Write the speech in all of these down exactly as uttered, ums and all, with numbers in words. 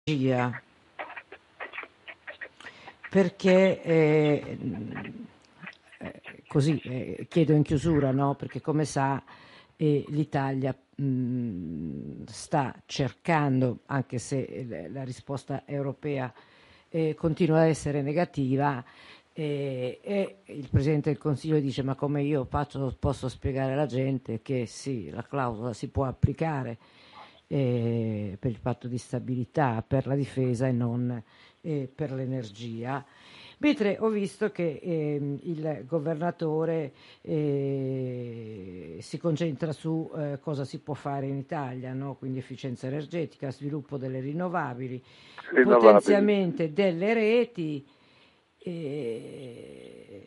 perché eh, eh, così eh, chiedo in chiusura, no? Perché come sa eh, l'Italia mh, sta cercando, anche se la risposta europea eh, continua ad essere negativa, eh, e il Presidente del Consiglio dice: ma come io faccio, posso spiegare alla gente che sì, la clausola si può applicare eh, per il patto di stabilità, per la difesa e non eh, per l'energia. Mentre ho visto che eh, il governatore eh, si concentra su eh, cosa si può fare in Italia, no? Quindi efficienza energetica, sviluppo delle rinnovabili, Rinnovabili. potenziamento delle reti e,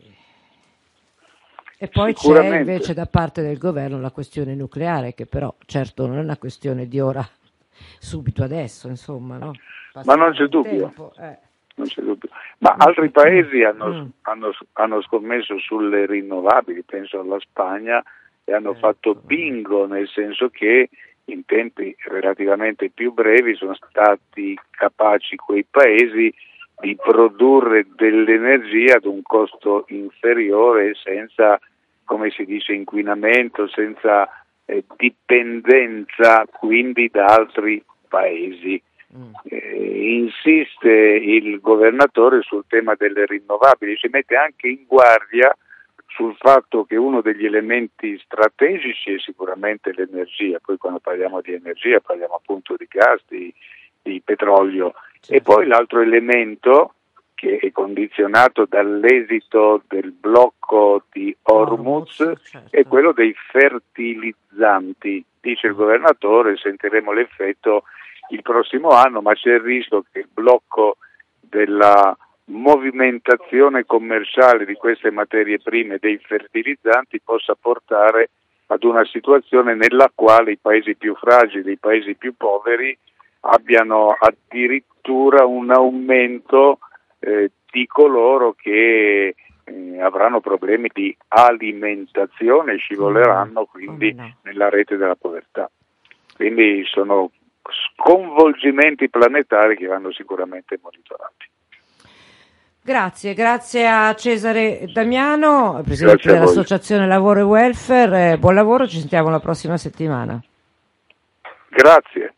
e poi c'è invece da parte del governo la questione nucleare, che però certo non è una questione di ora, subito adesso, insomma, no? Ma non c'è dubbio. Tempo, eh. Non c'è dubbio. Ma altri paesi hanno, hanno, hanno scommesso sulle rinnovabili, penso alla Spagna, e hanno fatto bingo, nel senso che in tempi relativamente più brevi sono stati capaci quei paesi di produrre dell'energia ad un costo inferiore, senza, come si dice, inquinamento, senza eh, dipendenza quindi da altri paesi. Eh, insiste il governatore sul tema delle rinnovabili, ci mette anche in guardia sul fatto che uno degli elementi strategici è sicuramente l'energia. Poi quando parliamo di energia parliamo appunto di gas, di, di petrolio, certo. E poi l'altro elemento che è condizionato dall'esito del blocco di Hormuz, Hormuz certo. È quello dei fertilizzanti. Dice il governatore, sentiremo l'effetto il prossimo anno, ma c'è il rischio che il blocco della movimentazione commerciale di queste materie prime, dei fertilizzanti, possa portare ad una situazione nella quale i paesi più fragili, i paesi più poveri abbiano addirittura un aumento eh, di coloro che eh, avranno problemi di alimentazione e scivoleranno quindi nella rete della povertà. Quindi sono sconvolgimenti planetari che vanno sicuramente monitorati. Grazie, grazie a Cesare Damiano, presidente dell'Associazione Lavoro e Welfare. Eh, buon lavoro, ci sentiamo la prossima settimana. Grazie.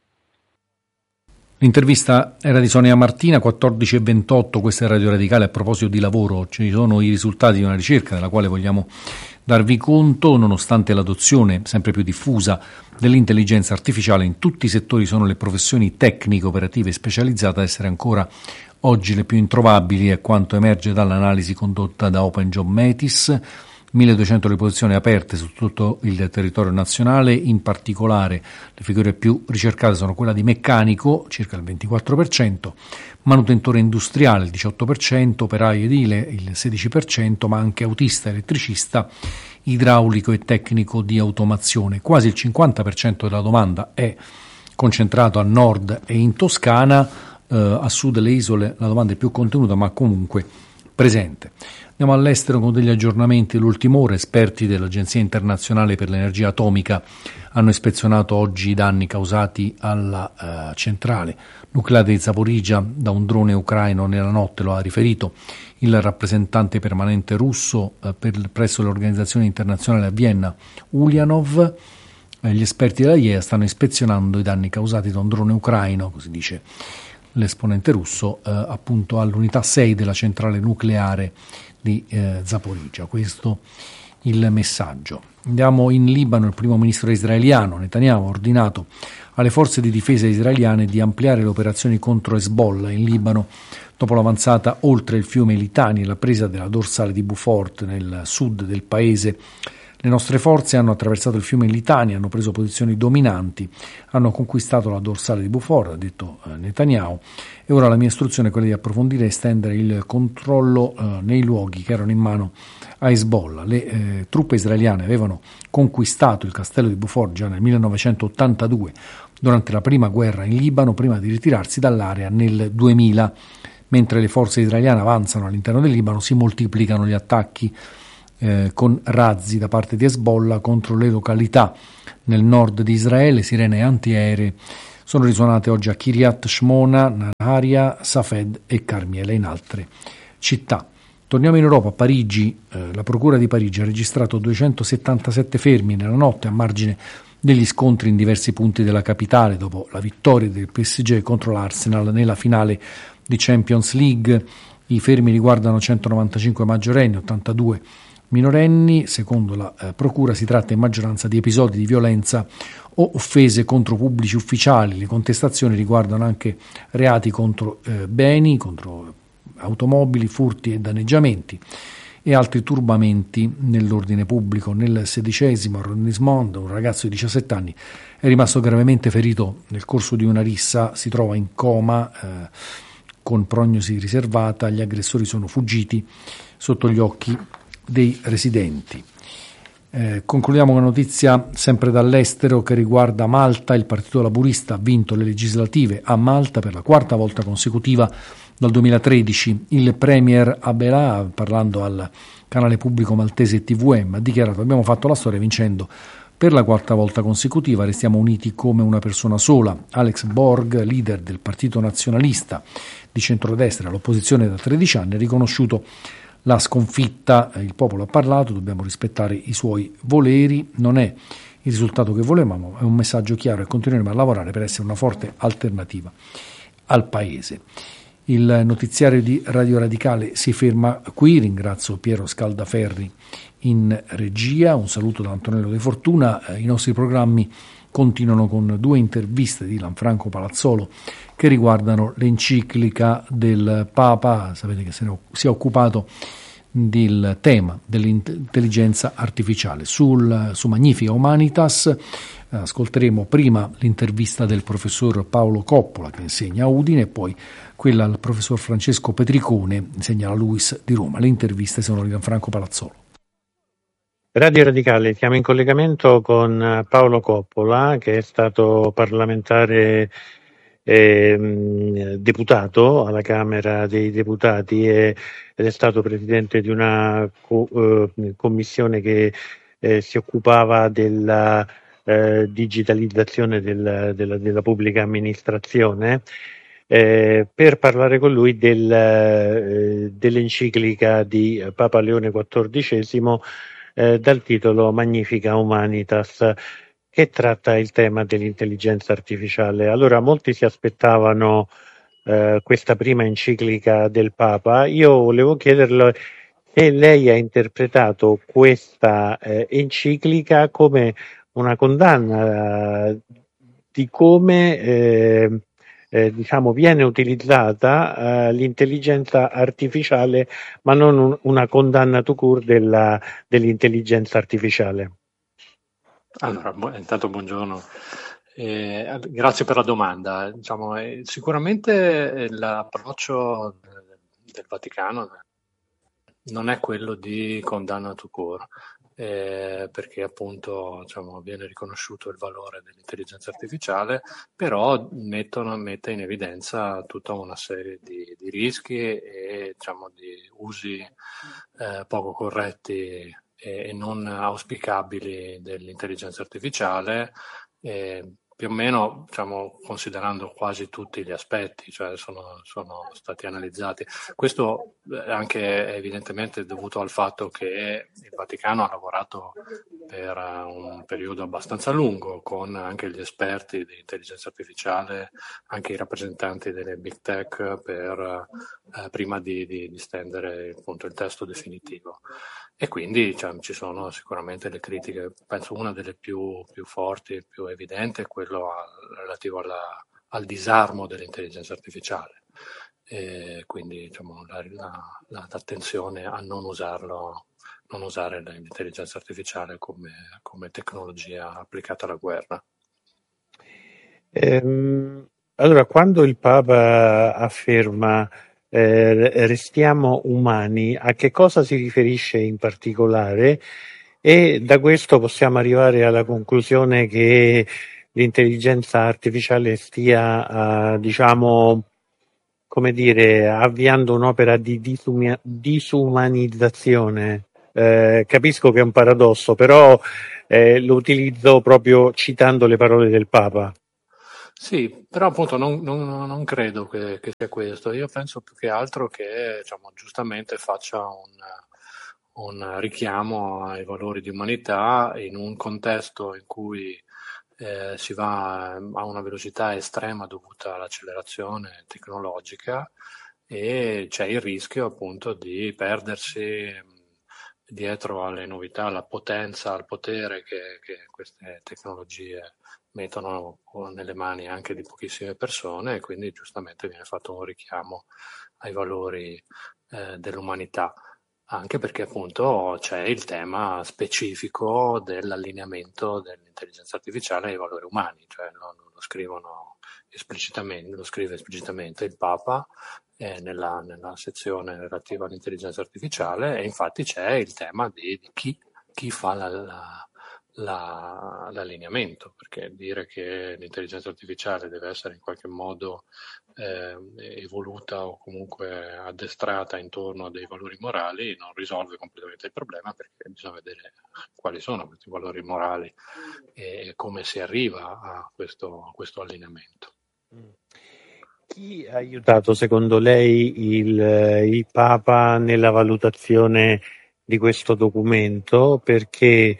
L'intervista era di Sonia Martina, quattordici e ventotto, questa è Radio Radicale. A proposito di lavoro, ci sono i risultati di una ricerca della quale vogliamo darvi conto. Nonostante l'adozione sempre più diffusa dell'intelligenza artificiale in tutti i settori, sono le professioni tecniche, operative e specializzate a essere ancora oggi le più introvabili, è quanto emerge dall'analisi condotta da Open Job Metis. milleduecento le posizioni aperte su tutto il territorio nazionale, in particolare le figure più ricercate sono quella di meccanico, circa il ventiquattro per cento, manutentore industriale il diciotto per cento, operaio edile il sedici per cento, ma anche autista, elettricista, idraulico e tecnico di automazione. Quasi il cinquanta per cento della domanda è concentrato a nord e in Toscana, eh, a sud delle isole la domanda è più contenuta ma comunque presente. Andiamo all'estero con degli aggiornamenti dell'ultima ora. Esperti dell'Agenzia Internazionale per l'Energia Atomica hanno ispezionato oggi i danni causati alla uh, centrale nucleare di Zaporizhzhia da un drone ucraino nella notte, lo ha riferito il rappresentante permanente russo uh, per, presso l'Organizzazione Internazionale a Vienna, Ulyanov. Eh, gli esperti della I E A stanno ispezionando i danni causati da un drone ucraino, così dice l'esponente russo, eh, appunto all'unità sei della centrale nucleare di eh, Zaporizhzhia. Questo il messaggio. Andiamo in Libano. Il primo ministro israeliano Netanyahu ha ordinato alle forze di difesa israeliane di ampliare le operazioni contro Hezbollah in Libano dopo l'avanzata oltre il fiume Litani e la presa della dorsale di Beaufort nel sud del paese. Le nostre forze hanno attraversato il fiume Litani, hanno preso posizioni dominanti, hanno conquistato la dorsale di Beaufort, ha detto eh, Netanyahu, e ora la mia istruzione è quella di approfondire e estendere il controllo eh, nei luoghi che erano in mano a Hezbollah. Le eh, truppe israeliane avevano conquistato il castello di Beaufort già nel millenovecentottantadue, durante la prima guerra in Libano, prima di ritirarsi dall'area nel duemila. Mentre le forze israeliane avanzano all'interno del Libano, si moltiplicano gli attacchi Eh, con razzi da parte di Hezbollah contro le località nel nord di Israele. Sirene antiaeree sono risuonate oggi a Kiryat Shmona, Naharia, Safed e Carmiele in altre città. Torniamo in Europa, a Parigi, eh, la Procura di Parigi ha registrato duecentosettantasette fermi nella notte a margine degli scontri in diversi punti della capitale dopo la vittoria del P S G contro l'Arsenal nella finale di Champions League. I fermi riguardano centonovantacinque maggiorenni, ottantadue minorenni. Secondo la eh, Procura si tratta in maggioranza di episodi di violenza o offese contro pubblici ufficiali. Le contestazioni riguardano anche reati contro eh, beni, contro automobili, furti e danneggiamenti e altri turbamenti nell'ordine pubblico. Nel sedicesimo arrondissement un ragazzo di diciassette anni è rimasto gravemente ferito nel corso di una rissa, si trova in coma eh, con prognosi riservata, gli aggressori sono fuggiti sotto gli occhi dei residenti. Eh, concludiamo con una notizia sempre dall'estero che riguarda Malta. Il Partito Laburista ha vinto le legislative a Malta per la quarta volta consecutiva dal duemilatredici. Il premier Abela, parlando al canale pubblico maltese T V M, ha dichiarato: abbiamo fatto la storia vincendo per la quarta volta consecutiva, restiamo uniti come una persona sola. Alex Borg, leader del Partito Nazionalista di centrodestra all'opposizione da tredici anni, ha riconosciuto la sconfitta. Il popolo ha parlato, dobbiamo rispettare i suoi voleri, non è il risultato che volevamo, è un messaggio chiaro e continueremo a lavorare per essere una forte alternativa al Paese. Il notiziario di Radio Radicale si ferma qui, ringrazio Piero Scaldaferri in regia, un saluto da Antonello De Fortuna. I nostri programmi continuano con due interviste di Lanfranco Palazzolo che riguardano l'enciclica del Papa. Sapete che se ne si è occupato del tema dell'intelligenza artificiale. Sul, su Magnifica Humanitas ascolteremo prima l'intervista del professor Paolo Coppola che insegna a Udine e poi quella al professor Francesco Petricone, insegna alla LUISS di Roma. Le interviste sono di Gianfranco Palazzolo. Radio Radicale, siamo in collegamento con Paolo Coppola, che è stato parlamentare eh, deputato alla Camera dei Deputati e, ed è stato presidente di una co- eh, commissione che eh, si occupava della eh, digitalizzazione del, della, della pubblica amministrazione. Eh, per parlare con lui del, eh, dell'enciclica di Papa Leone quattordicesimo eh, dal titolo Magnifica Humanitas, che tratta il tema dell'intelligenza artificiale. Allora, molti si aspettavano eh, questa prima enciclica del Papa. Io volevo chiederle se lei ha interpretato questa eh, enciclica come una condanna eh, di come eh, Eh, diciamo viene utilizzata eh, l'intelligenza artificiale, ma non un, una condanna tout court della, dell'intelligenza artificiale. Allora, bu- intanto buongiorno, eh, grazie per la domanda. Diciamo, eh, sicuramente eh, l'approccio del, del Vaticano non è quello di condanna tout court. Eh, perché appunto diciamo, viene riconosciuto il valore dell'intelligenza artificiale, però mettono, mette in evidenza tutta una serie di, di rischi e diciamo, di usi eh, poco corretti e, e non auspicabili dell'intelligenza artificiale, eh, più o meno diciamo, considerando quasi tutti gli aspetti, cioè sono, sono stati analizzati. Questo anche evidentemente dovuto al fatto che il Vaticano ha lavorato per un periodo abbastanza lungo con anche gli esperti di intelligenza artificiale, anche i rappresentanti delle big tech per, eh, prima di, di, di stendere appunto il testo definitivo. E quindi cioè, ci sono sicuramente le critiche, penso una delle più, più forti, più evidenti è quello al, relativo alla, al disarmo dell'intelligenza artificiale, e quindi diciamo, la, la, la, l'attenzione a non usarlo, non usare l'intelligenza artificiale come, come tecnologia applicata alla guerra. Ehm, allora, quando il Papa afferma Eh, restiamo umani, a che cosa si riferisce in particolare? E da questo possiamo arrivare alla conclusione che l'intelligenza artificiale stia, eh, diciamo, come dire, avviando un'opera di disum- disumanizzazione. Eh, capisco che è un paradosso, però eh, lo utilizzo proprio citando le parole del Papa. Sì, però appunto non, non- non credo che, che sia questo. Io penso più che altro che, diciamo, giustamente faccia un, un richiamo ai valori di umanità in un contesto in cui eh, si va a una velocità estrema dovuta all'accelerazione tecnologica e c'è il rischio appunto di perdersi mh, dietro alle novità, alla potenza, al potere che, che queste tecnologie mettono nelle mani anche di pochissime persone e quindi giustamente viene fatto un richiamo ai valori eh, dell'umanità, anche perché appunto c'è il tema specifico dell'allineamento dell'intelligenza artificiale ai valori umani, cioè non, non lo scrivono esplicitamente, lo scrive esplicitamente il Papa eh, nella, nella sezione relativa all'intelligenza artificiale e infatti c'è il tema di, di chi, chi fa la, la la- l'allineamento, perché dire che l'intelligenza artificiale deve essere in qualche modo eh, evoluta o comunque addestrata intorno a dei valori morali non risolve completamente il problema perché bisogna vedere quali sono questi valori morali e come si arriva a questo, a questo allineamento. Chi ha aiutato secondo lei il, il Papa nella valutazione di questo documento? Perché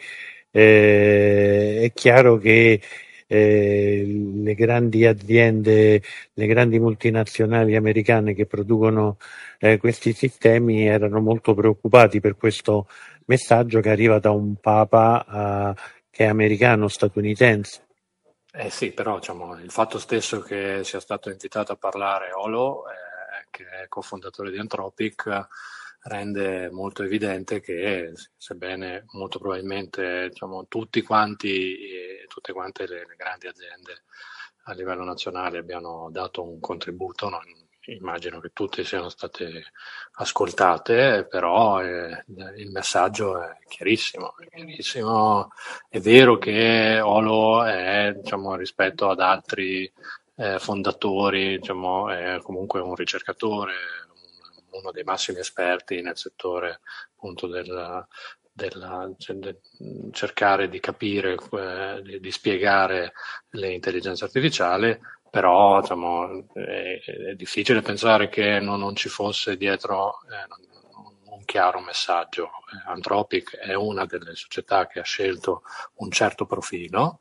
eh, è chiaro che eh, le grandi aziende, le grandi multinazionali americane che producono eh, questi sistemi erano molto preoccupati per questo messaggio che arriva da un Papa eh, che è americano, statunitense. Eh sì, però diciamo, il fatto stesso che sia stato invitato a parlare Olo, eh, che è cofondatore di Anthropic, rende molto evidente che, sebbene molto probabilmente diciamo, tutti quanti, eh, tutte quante le, le grandi aziende a livello nazionale abbiano dato un contributo, non, immagino che tutte siano state ascoltate, però eh, il messaggio è chiarissimo, è chiarissimo. È vero che Olo è, diciamo, rispetto ad altri eh, fondatori, diciamo, è comunque un ricercatore, un- uno dei massimi esperti nel settore appunto del, della, cioè, de- cercare di capire, eh, di, di spiegare l'intelligenza artificiale, però diciamo, è, è difficile pensare che non, non ci fosse dietro eh, un chiaro messaggio. Eh, Anthropic è una delle società che ha scelto un certo profilo,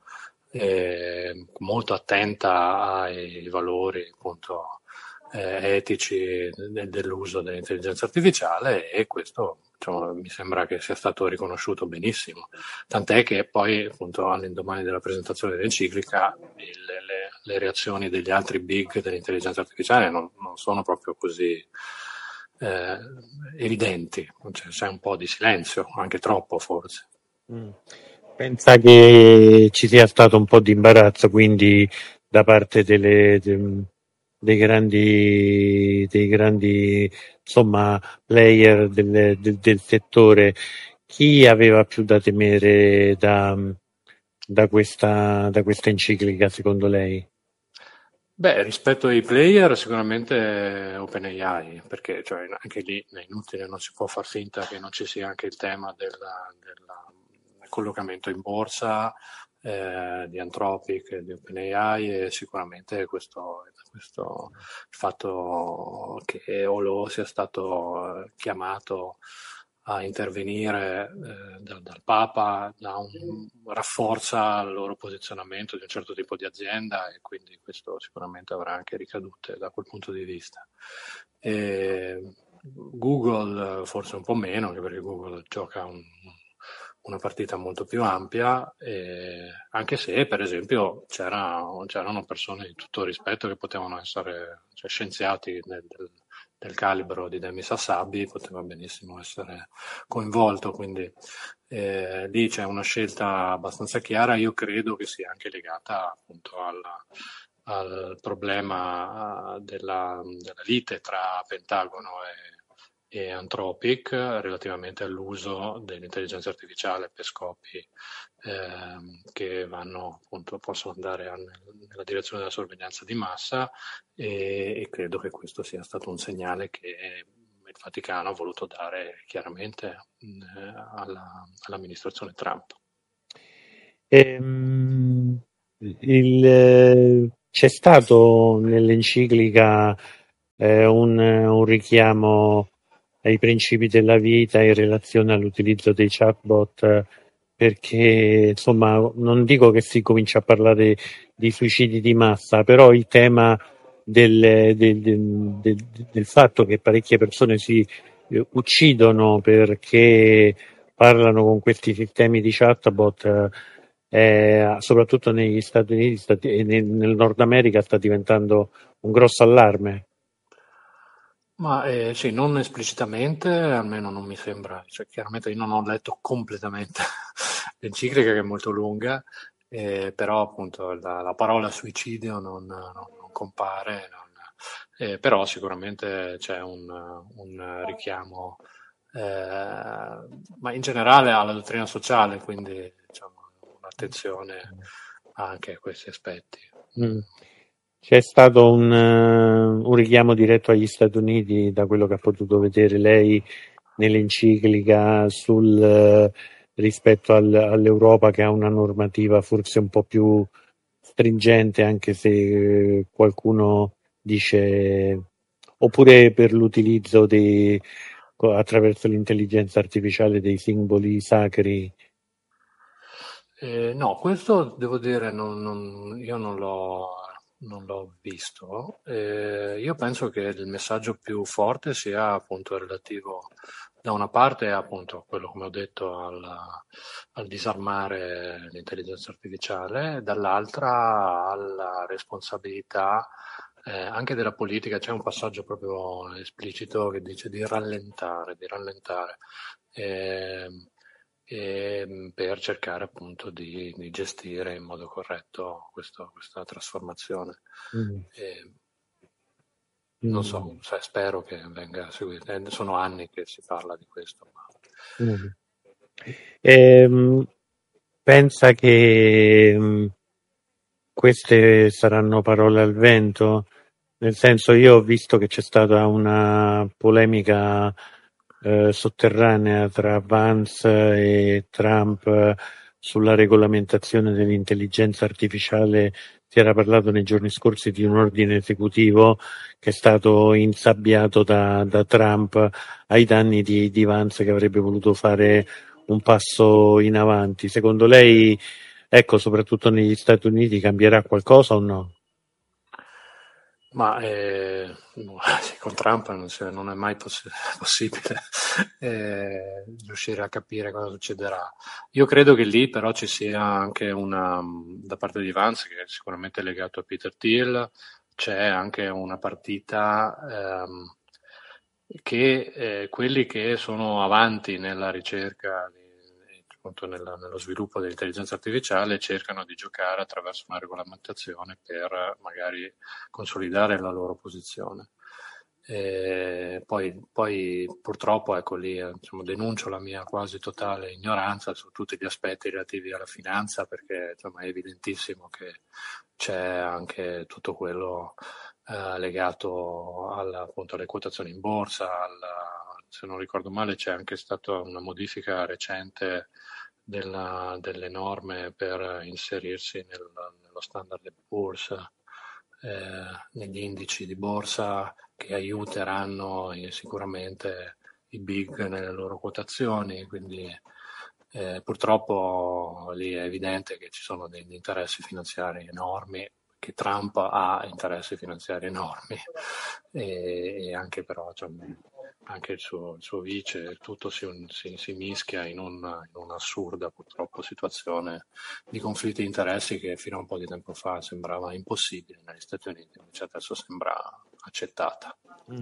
eh, molto attenta ai valori appunto eh, etici de- dell'uso dell'intelligenza artificiale e questo diciamo, mi sembra che sia stato riconosciuto benissimo, tant'è che poi appunto all'indomani della presentazione dell'enciclica il- le, le reazioni degli altri big dell'intelligenza artificiale non, non sono proprio così eh, evidenti, cioè, c'è un po' di silenzio, anche troppo forse. Mm. Pensa che ci sia stato un po' di imbarazzo quindi da parte delle, de- dei grandi, dei grandi insomma, player del, del- del settore. Chi aveva più da temere da, da questa, da questa enciclica, secondo lei? Beh, rispetto ai player sicuramente OpenAI, perché cioè, anche lì è inutile, non si può far finta che non ci sia anche il tema della- della- del collocamento in borsa eh, di Anthropic e di OpenAI e sicuramente questo, questo il fatto che Olo sia stato eh, chiamato a intervenire eh, dal, dal Papa da un, rafforza il loro posizionamento di un certo tipo di azienda e quindi questo sicuramente avrà anche ricadute da quel punto di vista. E Google forse un po' meno, anche perché Google gioca un, una partita molto più ampia, e anche se per esempio c'era, c'erano persone di tutto rispetto che potevano essere cioè, scienziati del, del, del calibro di Demis Hassabis, poteva benissimo essere coinvolto, quindi eh, lì c'è una scelta abbastanza chiara, io credo che sia anche legata appunto alla, al problema della, della lite tra Pentagono e, e Anthropic relativamente all'uso dell'intelligenza artificiale per scopi ehm, che vanno appunto possono andare a, nella direzione della sorveglianza di massa e, e credo che questo sia stato un segnale che il Vaticano ha voluto dare chiaramente eh, alla, all'amministrazione Trump. Ehm, il, c'è stato nell'enciclica eh, un, un richiamo ai principi della vita in relazione all'utilizzo dei chatbot, perché insomma non dico che si comincia a parlare di suicidi di massa, però il tema del, del, del, del, del fatto che parecchie persone si eh, uccidono perché parlano con questi sistemi di chatbot, eh, soprattutto negli Stati Uniti sta, e nel, nel Nord America sta diventando un grosso allarme. Ma eh, sì, non esplicitamente, almeno non mi sembra, cioè, chiaramente io non ho letto completamente l'enciclica che è molto lunga, eh, però appunto la, la parola suicidio non, non- non compare, non- eh, però sicuramente c'è un, un richiamo, eh, ma in generale alla dottrina sociale, quindi diciamo, un'attenzione anche a questi aspetti. Mm. C'è stato un, uh, un richiamo diretto agli Stati Uniti, da quello che ha potuto vedere lei nell'enciclica, sul, uh, rispetto al, all'Europa, che ha una normativa forse un po' più stringente, anche se uh, qualcuno dice, oppure per l'utilizzo dei, attraverso l'intelligenza artificiale, dei simboli sacri. Eh, no, questo devo dire, non- non- io non l'ho non l'ho visto. Eh, io penso che il messaggio più forte sia appunto relativo da una parte appunto a quello, come ho detto, al, al disarmare l'intelligenza artificiale, dall'altra alla responsabilità eh, anche della politica. C'è un passaggio proprio esplicito che dice di rallentare, di rallentare. Eh, e, per cercare appunto di, di gestire in modo corretto questo- questa trasformazione. Mm. E non Mm. so, cioè, spero che venga seguito. Eh, sono anni che si parla di questo, ma Mm. Ehm, pensa che mm, queste saranno parole al vento? Nel senso, io ho visto che c'è stata una polemica eh, sotterranea tra Vance e Trump eh, sulla regolamentazione dell'intelligenza artificiale. Si era parlato nei giorni scorsi di un ordine esecutivo che è stato insabbiato da, da Trump ai danni di, di Vance, che avrebbe voluto fare un passo in avanti. Secondo lei, ecco, soprattutto negli Stati Uniti, cambierà qualcosa o no? Ma eh, no, sì, con Trump non, si- non è mai poss- possibile eh, riuscire a capire cosa succederà. Io credo che lì però ci sia anche una, da parte di Vance, che è sicuramente legato a Peter Thiel, c'è anche una partita ehm, che eh, quelli che sono avanti nella ricerca, di- appunto nella- nello sviluppo dell'intelligenza artificiale, cercano di giocare attraverso una regolamentazione per eh, magari consolidare la loro posizione. E poi, poi purtroppo ecco lì eh, diciamo, denuncio la mia quasi totale ignoranza su tutti gli aspetti relativi alla finanza, perché insomma, è evidentissimo che c'è anche tutto quello eh, legato alla, appunto, alle quotazioni in borsa, alla, se non ricordo male c'è anche stata una modifica recente della, delle norme per inserirsi nel, nello standard and Poor's, eh, negli indici di borsa che aiuteranno eh, sicuramente i big nelle loro quotazioni, quindi eh, purtroppo lì è evidente che ci sono degli interessi finanziari enormi, che Trump ha interessi finanziari enormi e, e anche però cioè, anche il suo, il suo vice, tutto si, si, si mischia in, un, in un'assurda purtroppo situazione di conflitti di interessi che fino a un po' di tempo fa sembrava impossibile negli Stati Uniti, invece adesso sembra accettata. Mm.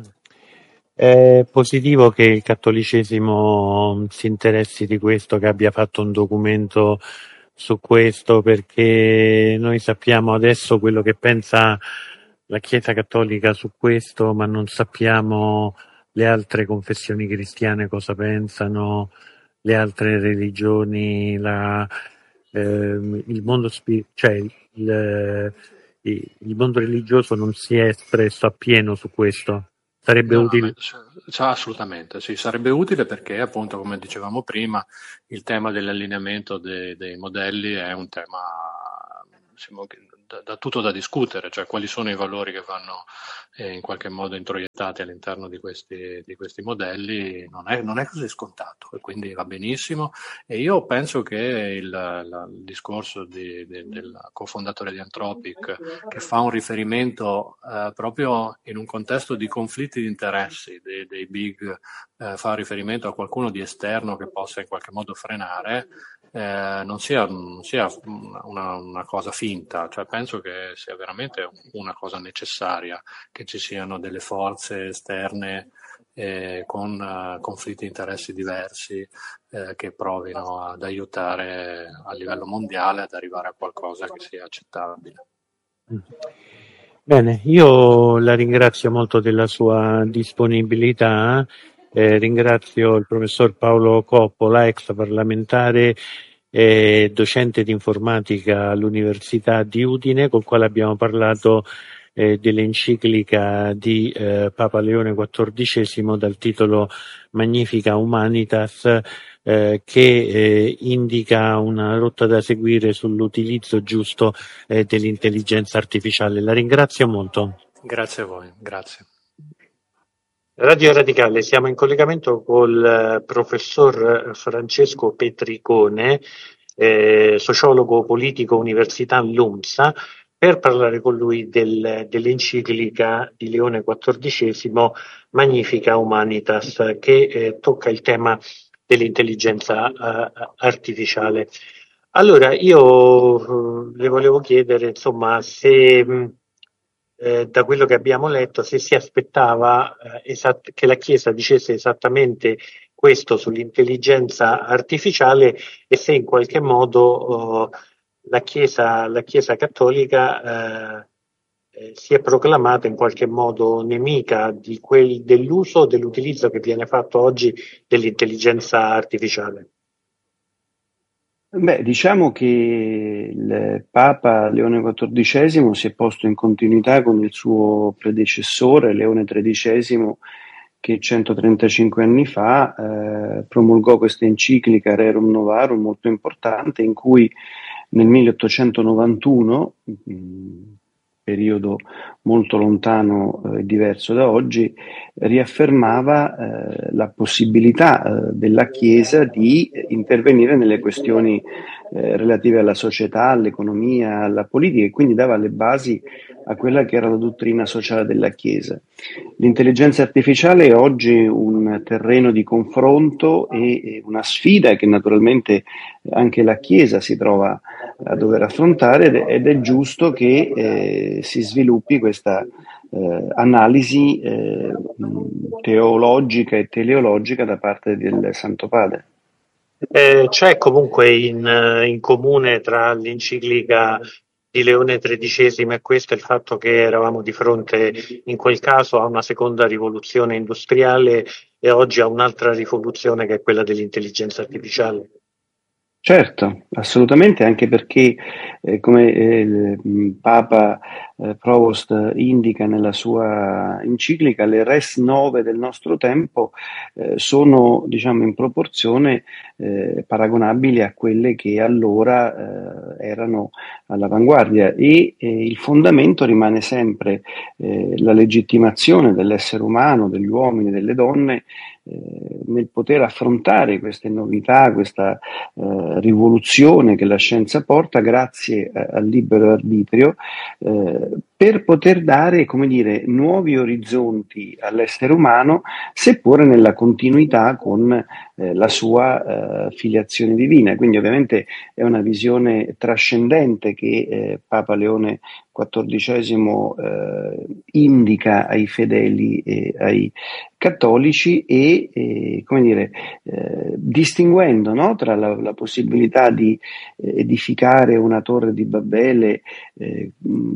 È positivo che il cattolicesimo si interessi di questo, che abbia fatto un documento su questo, perché noi sappiamo adesso quello che pensa la Chiesa Cattolica su questo, ma non sappiamo le altre confessioni cristiane cosa pensano, le altre religioni, la, ehm, il mondo spi- cioè il, il mondo religioso non si è espresso appieno su questo. Sarebbe No, no, ma, utile. cioè, assolutamente, sì, sarebbe utile perché appunto, come dicevamo prima, il tema dell'allineamento dei, dei modelli è un tema diciamo, che da, da tutto da discutere, cioè quali sono i valori che vanno eh, in qualche modo introiettati all'interno di questi, di questi modelli, non è, non è così scontato, e quindi va benissimo. E io penso che il, la, il discorso di, di, del cofondatore di Anthropic, che fa un riferimento eh, proprio in un contesto di conflitti di interessi dei, dei big, eh, fa riferimento a qualcuno di esterno che possa in qualche modo frenare, eh, non sia, non sia una, una cosa finta, cioè penso che sia veramente una cosa necessaria che ci siano delle forze esterne eh, con uh, conflitti di interessi diversi eh, che provino ad aiutare a livello mondiale ad arrivare a qualcosa che sia accettabile. Bene, io la ringrazio molto della sua disponibilità, eh, ringrazio il professor Paolo Coppola, ex parlamentare e docente di informatica all'Università di Udine, col quale abbiamo parlato eh, dell'enciclica di eh, Papa Leone quattordicesimo dal titolo Magnifica Humanitas, eh, che eh, indica una rotta da seguire sull'utilizzo giusto eh, dell'intelligenza artificiale. La ringrazio molto. Grazie a voi, grazie. Radio Radicale, siamo in collegamento col professor Francesco Petricone, eh, sociologo politico Università LUMSA, per parlare con lui del, dell'enciclica di Leone quattordicesimo Magnifica Humanitas, che eh, tocca il tema dell'intelligenza uh, artificiale. Allora, io uh, le volevo chiedere, insomma, se mh, eh, da quello che abbiamo letto, se si aspettava eh, esatt- che la Chiesa dicesse esattamente questo sull'intelligenza artificiale e se in qualche modo uh, la Chiesa, la Chiesa cattolica eh, eh, si è proclamata in qualche modo nemica di quel, dell'uso o dell'utilizzo che viene fatto oggi dell'intelligenza artificiale. Beh, diciamo che il Papa Leone quattordicesimo si è posto in continuità con il suo predecessore Leone tredicesimo, che centotrentacinque anni fa eh, promulgò questa enciclica Rerum Novarum molto importante, in cui nel milleottocentonovantuno, mh, periodo molto lontano e eh, diverso da oggi, riaffermava eh, la possibilità eh, della Chiesa di intervenire nelle questioni eh, relative alla società, all'economia, alla politica, e quindi dava le basi a quella che era la dottrina sociale della Chiesa. L'intelligenza artificiale è oggi un terreno di confronto e una sfida che naturalmente anche la Chiesa si trova a dover affrontare, ed è giusto che eh, si sviluppi questa eh, analisi eh, teologica e teleologica da parte del Santo Padre. Eh, c'è comunque in, in comune tra l'enciclica di Leone tredicesimo e questo il fatto che eravamo di fronte in quel caso a una seconda rivoluzione industriale e oggi a un'altra rivoluzione che è quella dell'intelligenza artificiale. Certo, assolutamente, anche perché eh, come eh, il Papa eh, Provost indica nella sua enciclica, le res nove del nostro tempo eh, sono, diciamo, in proporzione eh, paragonabili a quelle che allora eh, erano all'avanguardia, e eh, il fondamento rimane sempre eh, la legittimazione dell'essere umano, degli uomini, delle donne, eh, nel poter affrontare queste novità, questa eh, rivoluzione che la scienza porta grazie eh, al libero arbitrio, eh, per poter dare, come dire, nuovi orizzonti all'essere umano, seppure nella continuità con eh, la sua eh, filiazione divina. Quindi ovviamente è una visione trascendente che eh, Papa Leone quattordicesimo eh, indica ai fedeli e ai cattolici, e eh, come dire, eh, distinguendo, no, tra la, la possibilità di eh, edificare una torre di Babele eh,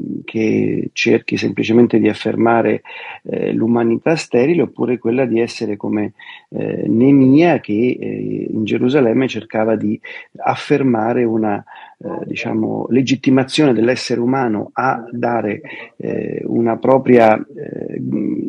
che cerchi semplicemente di affermare eh, l'umanità sterile, oppure quella di essere come eh, Neemia, che eh, in Gerusalemme cercava di affermare una eh, diciamo legittimazione dell'essere umano a dare eh, una propria eh,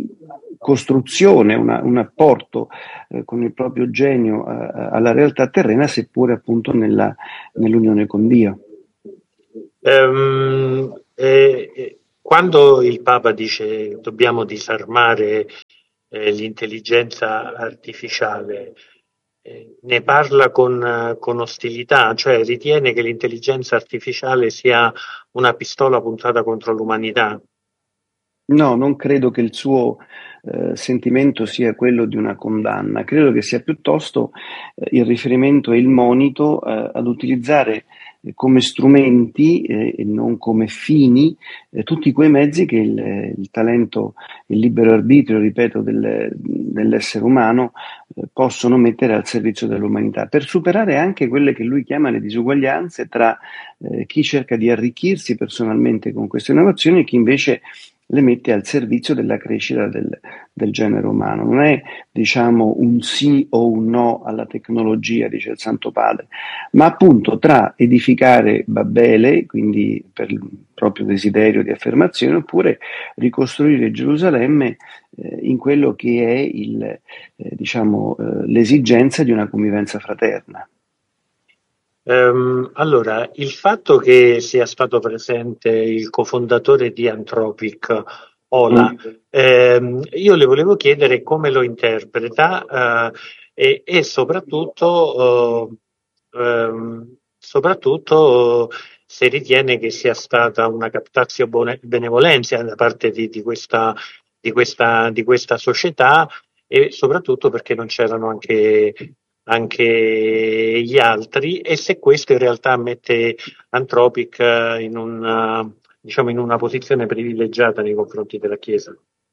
costruzione, una, un apporto eh, con il proprio genio eh, alla realtà terrena, seppure appunto nella, nell'unione con Dio. Um, Eh, quando il Papa dice dobbiamo disarmare eh, l'intelligenza artificiale, eh, ne parla con, con ostilità, cioè ritiene che l'intelligenza artificiale sia una pistola puntata contro l'umanità? No, non credo che il suo eh, sentimento sia quello di una condanna, credo che sia piuttosto eh, il riferimento e il monito eh, ad utilizzare eh, come strumenti eh, e non come fini eh, tutti quei mezzi che il, il talento, il libero arbitrio, ripeto, del, dell'essere umano eh, possono mettere al servizio dell'umanità, per superare anche quelle che lui chiama le disuguaglianze tra eh, chi cerca di arricchirsi personalmente con queste innovazioni e chi invece le mette al servizio della crescita del, del genere umano. Non è, diciamo, un sì o un no alla tecnologia, dice il Santo Padre, ma appunto tra edificare Babele, quindi per il proprio desiderio di affermazione, oppure ricostruire Gerusalemme eh, in quello che è il, eh, diciamo, eh, l'esigenza di una convivenza fraterna. Um, allora, il fatto che sia stato presente il cofondatore di Anthropic, Ola, mm. ehm, io le volevo chiedere come lo interpreta uh, e, e soprattutto, uh, um, soprattutto uh, se ritiene che sia stata una captatio benevolenza da parte di, di, questa, di, questa, di questa società, e soprattutto perché non c'erano anche anche gli altri, e se questo in realtà mette Anthropic in una, diciamo, in una posizione privilegiata nei confronti della Chiesa.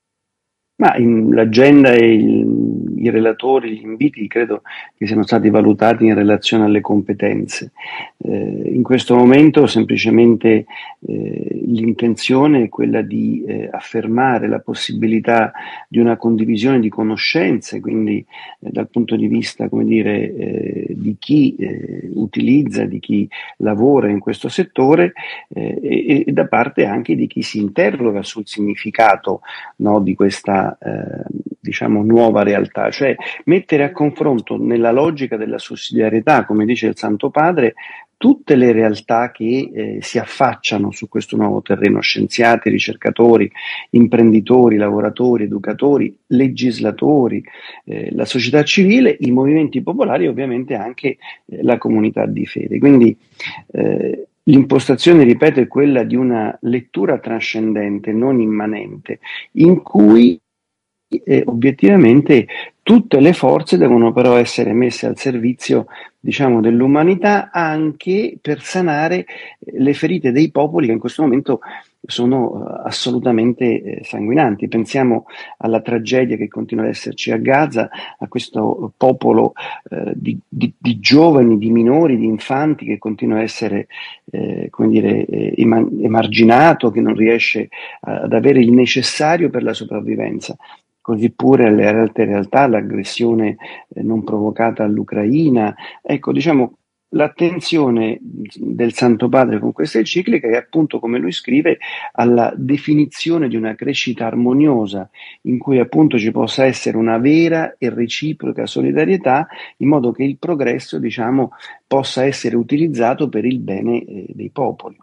Ma in, l'agenda e il, i relatori, gli inviti credo che siano stati valutati in relazione alle competenze. Eh, in questo momento semplicemente eh, l'intenzione è quella di eh, affermare la possibilità di una condivisione di conoscenze, quindi eh, dal punto di vista, come dire, eh, di chi eh, utilizza, di chi lavora in questo settore eh, e, e da parte anche di chi si interroga sul significato, no, di questa Eh, diciamo nuova realtà, cioè mettere a confronto nella logica della sussidiarietà, come dice il Santo Padre, tutte le realtà che eh, si affacciano su questo nuovo terreno: scienziati, ricercatori, imprenditori, lavoratori, educatori, legislatori, eh, la società civile, i movimenti popolari e ovviamente anche eh, la comunità di fede. Quindi eh, l'impostazione, ripeto, è quella di una lettura trascendente, non immanente, in cui e obiettivamente tutte le forze devono però essere messe al servizio, diciamo, dell'umanità, anche per sanare le ferite dei popoli che in questo momento sono assolutamente eh, sanguinanti. Pensiamo alla tragedia che continua ad esserci a Gaza, a questo popolo eh, di, di, di giovani, di minori, di infanti che continua a essere eh, come dire, eh, emarginato, che non riesce a, ad avere il necessario per la sopravvivenza. Così pure alle altre realtà, l'aggressione eh, non provocata all'Ucraina. Ecco, diciamo, l'attenzione del Santo Padre con questa enciclica è appunto, come lui scrive, alla definizione di una crescita armoniosa in cui appunto ci possa essere una vera e reciproca solidarietà, in modo che il progresso, diciamo, possa essere utilizzato per il bene eh, dei popoli.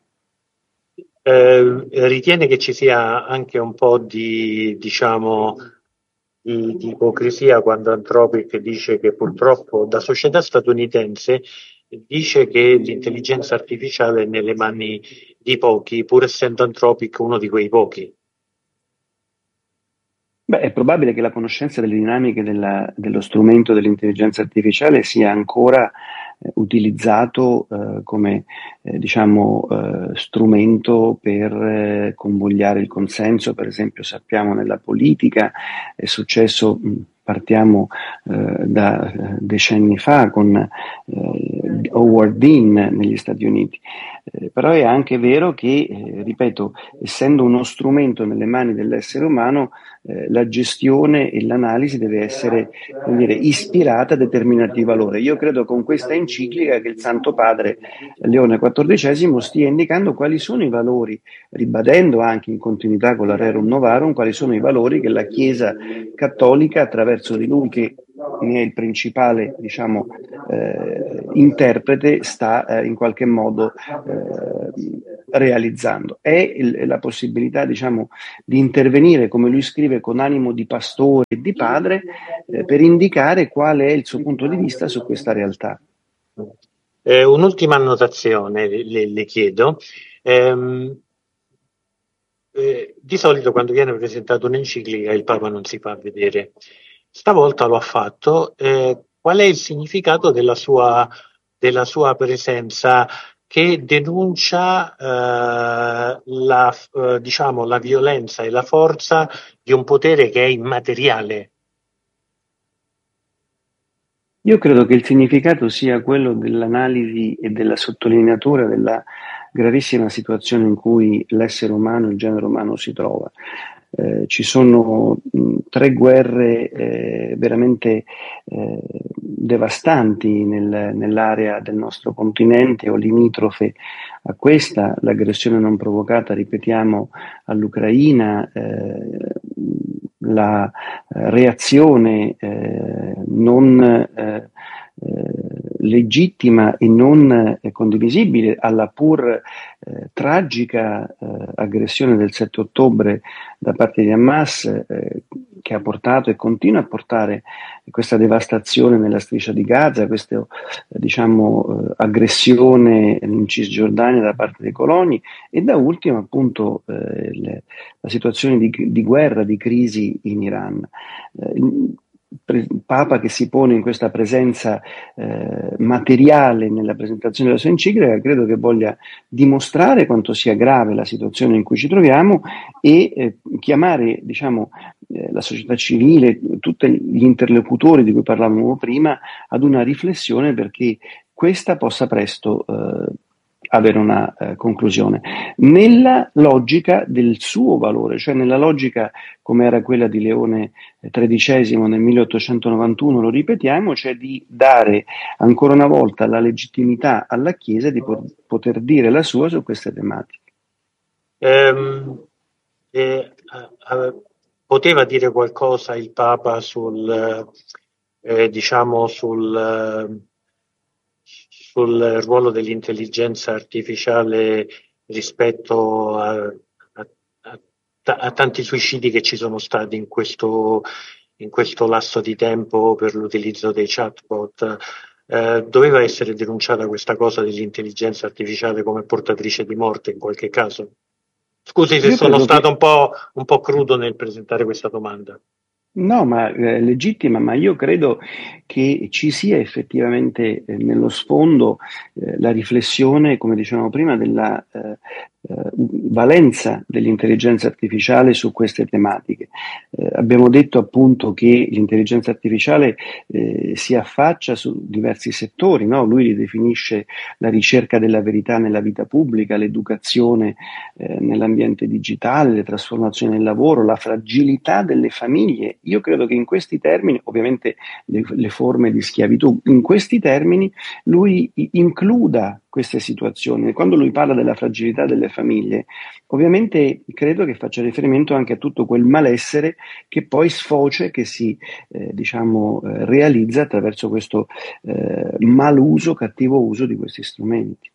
Eh, ritiene che ci sia anche un po' di, diciamo, di, di ipocrisia quando Anthropic dice che purtroppo da società statunitense dice che l'intelligenza artificiale è nelle mani di pochi, pur essendo Anthropic uno di quei pochi? Beh, è probabile che la conoscenza delle dinamiche della, dello strumento dell'intelligenza artificiale sia ancora eh, utilizzato eh, come eh, diciamo eh, strumento per eh, convogliare il consenso. Per esempio, sappiamo nella politica è successo, mh, partiamo eh, da eh, decenni fa con eh, Howard Dean negli Stati Uniti. Eh, però è anche vero che, eh, ripeto, essendo uno strumento nelle mani dell'essere umano, eh, la gestione e l'analisi deve essere, come dire, ispirata a determinati valori. Io credo con questa enciclica che il Santo Padre Leone quattordicesimo stia indicando quali sono i valori, ribadendo anche in continuità con la Rerum Novarum quali sono i valori che la Chiesa cattolica, attraverso di lui che ne è il principale, diciamo, eh, interprete, sta eh, in qualche modo eh, realizzando. È il, la possibilità, diciamo, di intervenire, come lui scrive, con animo di pastore e di padre, eh, per indicare qual è il suo punto di vista su questa realtà. Eh, un'ultima annotazione le, le chiedo. Ehm, eh, di solito quando viene presentata un'enciclica il Papa non si fa vedere. Stavolta lo ha fatto. Eh, qual è il significato della sua, della sua presenza, che denuncia eh, la, eh, diciamo, la violenza e la forza di un potere che è immateriale? Io credo che il significato sia quello dell'analisi e della sottolineatura della gravissima situazione in cui l'essere umano, il genere umano si trova. Eh, ci sono mh, tre guerre eh, veramente eh, devastanti nel, nell'area del nostro continente o limitrofe a questa, l'aggressione non provocata, ripetiamo, all'Ucraina, eh, la eh, reazione eh, non eh, eh, legittima e non eh, condivisibile alla pur eh, tragica eh, aggressione del sette ottobre da parte di Hamas, eh, che ha portato e continua a portare questa devastazione nella striscia di Gaza, questa eh, diciamo eh, aggressione in Cisgiordania da parte dei coloni, e da ultimo appunto eh, le, la situazione di, di guerra, di crisi in Iran. Eh, il Papa, che si pone in questa presenza eh, materiale nella presentazione della sua enciclica, credo che voglia dimostrare quanto sia grave la situazione in cui ci troviamo e eh, chiamare, diciamo, eh, la società civile, tutti gli interlocutori di cui parlavamo prima, ad una riflessione perché questa possa presto eh, avere una eh, conclusione, nella logica del suo valore, cioè nella logica come era quella di Leone tredicesimo nel milleottocentonovantuno, lo ripetiamo, cioè di dare ancora una volta la legittimità alla Chiesa di po- poter dire la sua su queste tematiche. Ehm, eh, eh, poteva dire qualcosa il Papa sul, eh, diciamo, sul... sul ruolo dell'intelligenza artificiale rispetto a, a, a, a tanti suicidi che ci sono stati in questo, in questo lasso di tempo per l'utilizzo dei chatbot? Eh, doveva essere denunciata questa cosa dell'intelligenza artificiale come portatrice di morte in qualche caso? Scusi se Io sono stato che... un po', un po' crudo nel presentare questa domanda. No, ma è legittima, ma io credo che ci sia effettivamente eh, nello sfondo eh, la riflessione, come dicevamo prima, della eh, eh, valenza dell'intelligenza artificiale su queste tematiche. Eh, abbiamo detto appunto che l'intelligenza artificiale eh, si affaccia su diversi settori, no? Lui li definisce la ricerca della verità nella vita pubblica, l'educazione eh, nell'ambiente digitale, le trasformazioni nel lavoro, la fragilità delle famiglie. Io credo che in questi termini, ovviamente le, le forme di schiavitù, in questi termini lui includa queste situazioni. Quando lui parla della fragilità delle famiglie, ovviamente credo che faccia riferimento anche a tutto quel malessere che poi sfocia, che si eh, diciamo eh, realizza attraverso questo eh, maluso, cattivo uso di questi strumenti.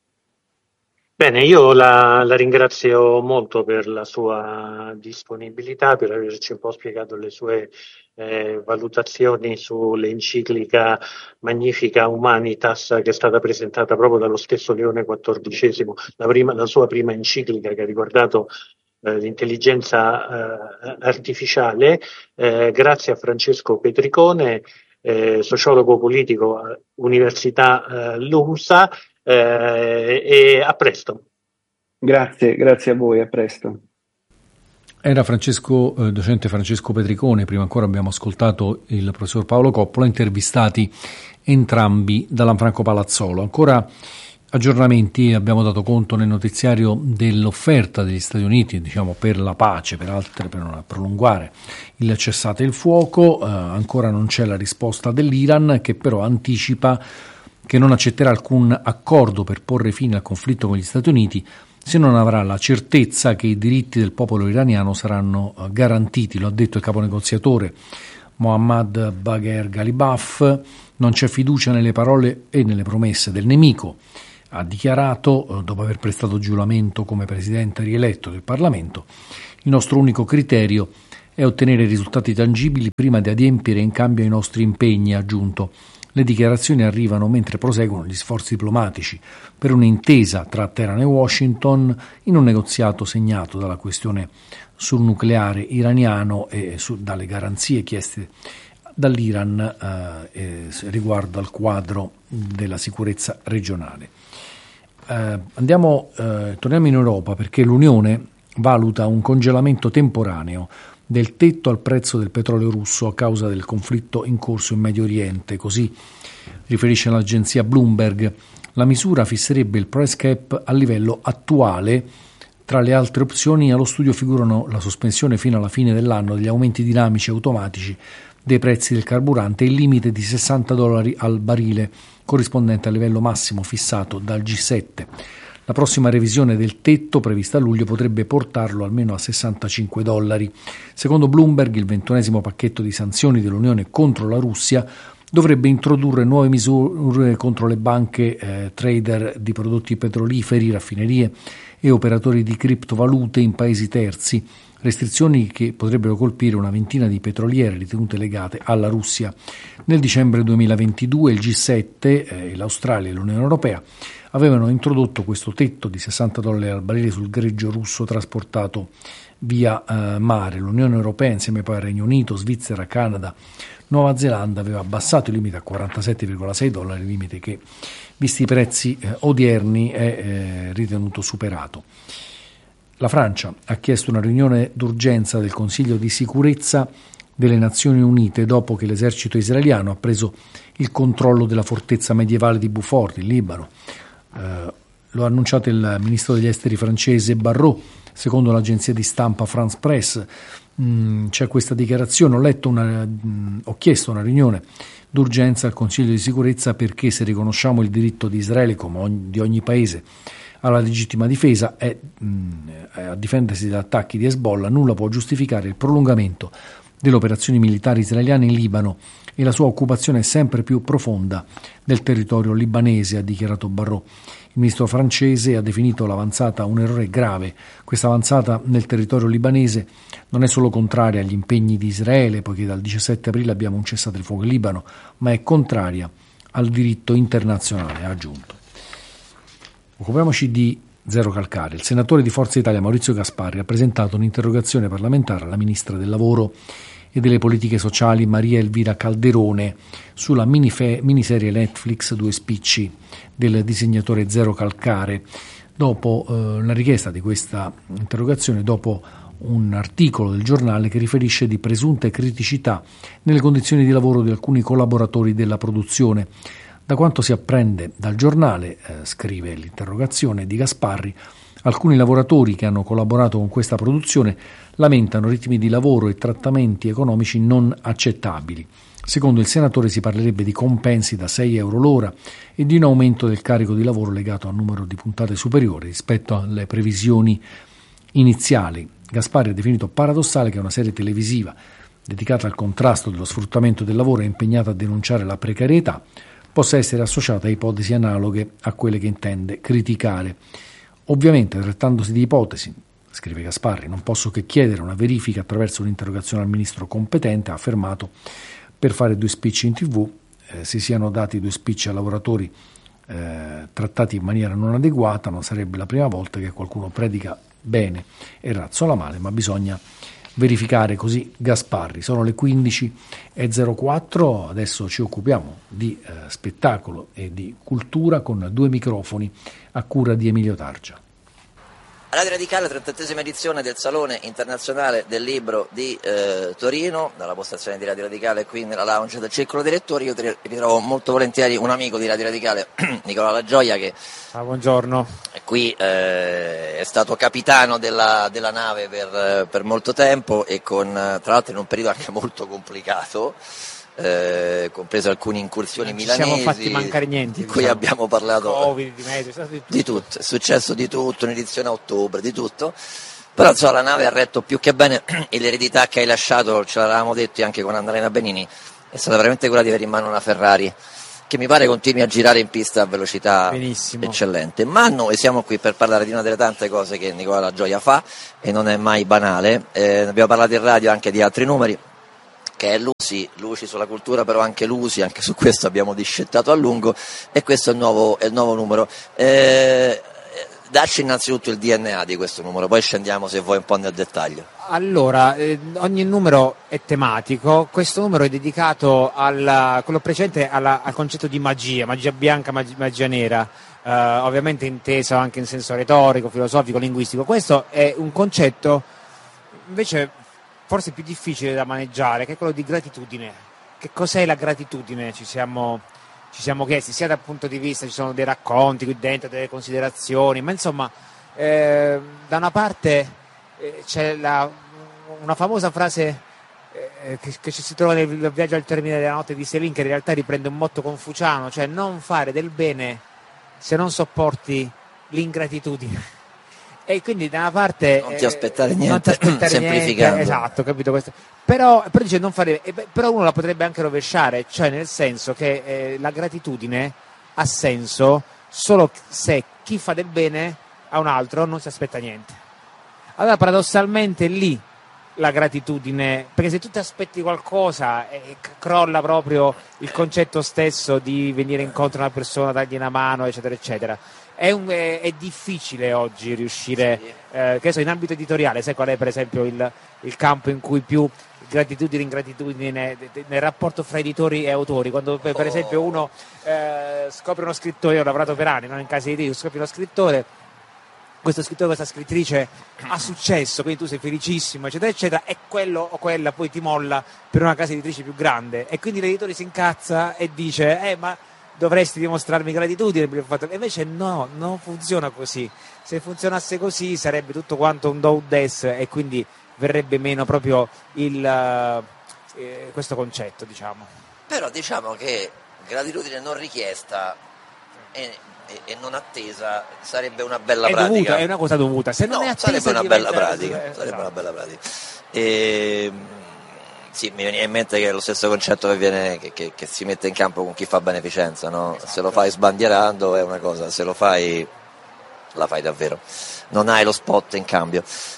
Bene, io la, la ringrazio molto per la sua disponibilità, per averci un po' spiegato le sue eh, valutazioni sull'enciclica Magnifica Humanitas, che è stata presentata proprio dallo stesso Leone quattordicesimo, la, prima, la sua prima enciclica che ha riguardato eh, l'intelligenza eh, artificiale. Eh, grazie a Francesco Petricone, eh, sociologo politico, Università eh, LUMSA. Eh, e a presto. Grazie, grazie a voi, a presto. Era Francesco, eh, docente Francesco Petricone. Prima ancora abbiamo ascoltato il professor Paolo Coppola, intervistati entrambi da Lanfranco Palazzolo. Ancora aggiornamenti, abbiamo dato conto nel notiziario dell'offerta degli Stati Uniti, diciamo, per la pace, per altre, per non prolungare il cessate il fuoco. Eh, ancora non c'è la risposta dell'Iran, che però anticipa che non accetterà alcun accordo per porre fine al conflitto con gli Stati Uniti se non avrà la certezza che i diritti del popolo iraniano saranno garantiti. Lo ha detto il capo negoziatore Mohammad Bagher Ghalibaf. Non c'è fiducia nelle parole e nelle promesse del nemico, ha dichiarato, dopo aver prestato giuramento come Presidente rieletto del Parlamento, il nostro unico criterio è ottenere risultati tangibili prima di adempiere in cambio ai nostri impegni, ha aggiunto. Le dichiarazioni arrivano mentre proseguono gli sforzi diplomatici per un'intesa tra Teheran e Washington in un negoziato segnato dalla questione sul nucleare iraniano e su, dalle garanzie chieste dall'Iran eh, riguardo al quadro della sicurezza regionale. Eh, andiamo, eh, torniamo in Europa perché l'Unione valuta un congelamento temporaneo del tetto al prezzo del petrolio russo a causa del conflitto in corso in Medio Oriente. Così riferisce l'agenzia Bloomberg. La misura fisserebbe il price cap a livello attuale. Tra le altre opzioni allo studio figurano la sospensione fino alla fine dell'anno degli aumenti dinamici automatici dei prezzi del carburante e il limite di sessanta dollari al barile, corrispondente al livello massimo fissato dal G sette. La prossima revisione del tetto, prevista a luglio, potrebbe portarlo almeno a sessantacinque dollari. Secondo Bloomberg, il ventunesimo pacchetto di sanzioni dell'Unione contro la Russia dovrebbe introdurre nuove misure contro le banche eh, trader di prodotti petroliferi, raffinerie e operatori di criptovalute in paesi terzi, restrizioni che potrebbero colpire una ventina di petroliere ritenute legate alla Russia. Nel dicembre duemilaventidue il G sette, eh, l'Australia e l'Unione Europea avevano introdotto questo tetto di sessanta dollari al barile sul greggio russo trasportato via eh, mare. L'Unione Europea, insieme poi al Regno Unito, Svizzera, Canada, Nuova Zelanda, aveva abbassato il limite a quarantasette virgola sei dollari, limite che, visti i prezzi eh, odierni, è eh, ritenuto superato. La Francia ha chiesto una riunione d'urgenza del Consiglio di sicurezza delle Nazioni Unite dopo che l'esercito israeliano ha preso il controllo della fortezza medievale di Beaufort, in Libano. Eh, lo ha annunciato il ministro degli esteri francese Barrot. Secondo l'agenzia di stampa France Press mh, c'è questa dichiarazione. Ho letto una, mh, ho chiesto una riunione d'urgenza al Consiglio di sicurezza perché se riconosciamo il diritto di Israele come ogni, di ogni paese alla legittima difesa e a difendersi da attacchi di Hezbollah, nulla può giustificare il prolungamento delle operazioni militari israeliane in Libano e la sua occupazione sempre più profonda del territorio libanese, ha dichiarato Barrot. Il ministro francese ha definito l'avanzata un errore grave. Questa avanzata nel territorio libanese non è solo contraria agli impegni di Israele, poiché dal diciassette aprile abbiamo un cessate il fuoco in Libano, ma è contraria al diritto internazionale, ha aggiunto. Occupiamoci di Zero Calcare. Il senatore di Forza Italia Maurizio Gasparri ha presentato un'interrogazione parlamentare alla Ministra del Lavoro e delle Politiche Sociali Maria Elvira Calderone sulla minife- miniserie Netflix Due spicci del disegnatore Zero Calcare. Dopo eh, la richiesta di questa interrogazione, dopo un articolo del giornale che riferisce di presunte criticità nelle condizioni di lavoro di alcuni collaboratori della produzione. Da quanto si apprende dal giornale, eh, scrive l'interrogazione di Gasparri, alcuni lavoratori che hanno collaborato con questa produzione lamentano ritmi di lavoro e trattamenti economici non accettabili. Secondo il senatore si parlerebbe di compensi da sei euro l'ora e di un aumento del carico di lavoro legato al numero di puntate superiore rispetto alle previsioni iniziali. Gasparri ha definito paradossale che una serie televisiva dedicata al contrasto dello sfruttamento del lavoro e impegnata a denunciare la precarietà possa essere associata a ipotesi analoghe a quelle che intende criticare. Ovviamente, trattandosi di ipotesi, scrive Gasparri, non posso che chiedere una verifica attraverso un'interrogazione al ministro competente, ha affermato, per fare due spicci in tv, eh, si siano dati due spicci a lavoratori eh, trattati in maniera non adeguata, non sarebbe la prima volta che qualcuno predica bene e razzola male, ma bisogna verificare, così Gasparri. Sono le quindici e zero quattro, adesso ci occupiamo di eh, spettacolo e di cultura con due microfoni a cura di Emilio Targia. Radio Radicale, trentottesima edizione del Salone Internazionale del Libro di eh, Torino, dalla postazione di Radio Radicale qui nella lounge del Circolo dei Lettori. Io ritrovo molto volentieri un amico di Radio Radicale, Nicola La Gioia, che ah, buongiorno. Qui eh, è stato capitano della, della nave per, per molto tempo e con, tra l'altro in un periodo anche molto complicato, Eh, compreso alcune incursioni non ci milanesi, siamo fatti mancare niente, di cui diciamo. abbiamo parlato, Covid, di medio, è stato di tutto. di tutto, è successo di tutto, un'edizione a ottobre, di tutto, però insomma la nave ha retto più che bene e l'eredità che hai lasciato, ce l'avevamo detto anche con Annalena Benini, è stata veramente quella di avere in mano una Ferrari che mi pare continui a girare in pista a velocità Benissimo. eccellente, ma noi siamo qui per parlare di una delle tante cose che Nicola La Gioia fa e non è mai banale. Eh, abbiamo parlato in radio anche di altri numeri, che è Luci, Luci sulla cultura, però anche Luci, anche su questo abbiamo discettato a lungo, e questo è il nuovo, è il nuovo numero. Eh, dacci innanzitutto il D N A di questo numero, poi scendiamo se vuoi un po' nel dettaglio. Allora, eh, ogni numero è tematico, questo numero è dedicato al quello precedente alla, al concetto di magia, magia bianca, magia, magia nera, eh, ovviamente inteso anche in senso retorico, filosofico, linguistico. Questo è un concetto invece forse più difficile da maneggiare, che è quello di gratitudine. Che cos'è la gratitudine? Ci siamo, ci siamo chiesti, sia dal punto di vista, ci sono dei racconti qui dentro, delle considerazioni, ma insomma, eh, da una parte c'è la, una famosa frase eh, che, che ci si trova nel Viaggio al termine della notte di Céline, che in realtà riprende un motto confuciano, cioè non fare del bene se non sopporti l'ingratitudine. E quindi da una parte non ti aspettare eh, niente, non ti aspettare semplificando. Niente, esatto, capito questo. Però, però dice non fare, eh, beh, però uno la potrebbe anche rovesciare, cioè nel senso che eh, la gratitudine ha senso solo se chi fa del bene a un altro non si aspetta niente. Allora paradossalmente lì la gratitudine, perché se tu ti aspetti qualcosa eh, crolla proprio il concetto stesso di venire incontro a una persona, dargli una mano, eccetera eccetera. È, un, è, è difficile oggi riuscire, eh, che so, in ambito editoriale, sai qual è per esempio il, il campo in cui più gratitudine e ingratitudine nel rapporto fra editori e autori, quando per, per esempio uno eh, scopre uno scrittore, io ho lavorato per anni, no? In casi editori, scopri uno scrittore, questo scrittore, questa scrittrice ha successo, quindi tu sei felicissimo, eccetera, eccetera, e quello o quella poi ti molla per una casa editrice più grande, e quindi l'editore si incazza e dice, eh, ma dovresti dimostrarmi gratitudine, e invece no, non funziona così. Se funzionasse così sarebbe tutto quanto un do des, e quindi verrebbe meno proprio il, eh, questo concetto, diciamo. Però diciamo che gratitudine non richiesta e E, e non attesa sarebbe una bella è pratica. Dovuta, è una cosa dovuta. Se non no, è attesa, sarebbe una bella diventa... pratica. Eh, sarebbe esatto. una bella pratica. E, sì, mi veniva in mente che è lo stesso concetto che, viene, che, che, che si mette in campo con chi fa beneficenza, no? Esatto. Se lo fai sbandierando è una cosa, se lo fai la fai davvero, non hai lo spot in cambio.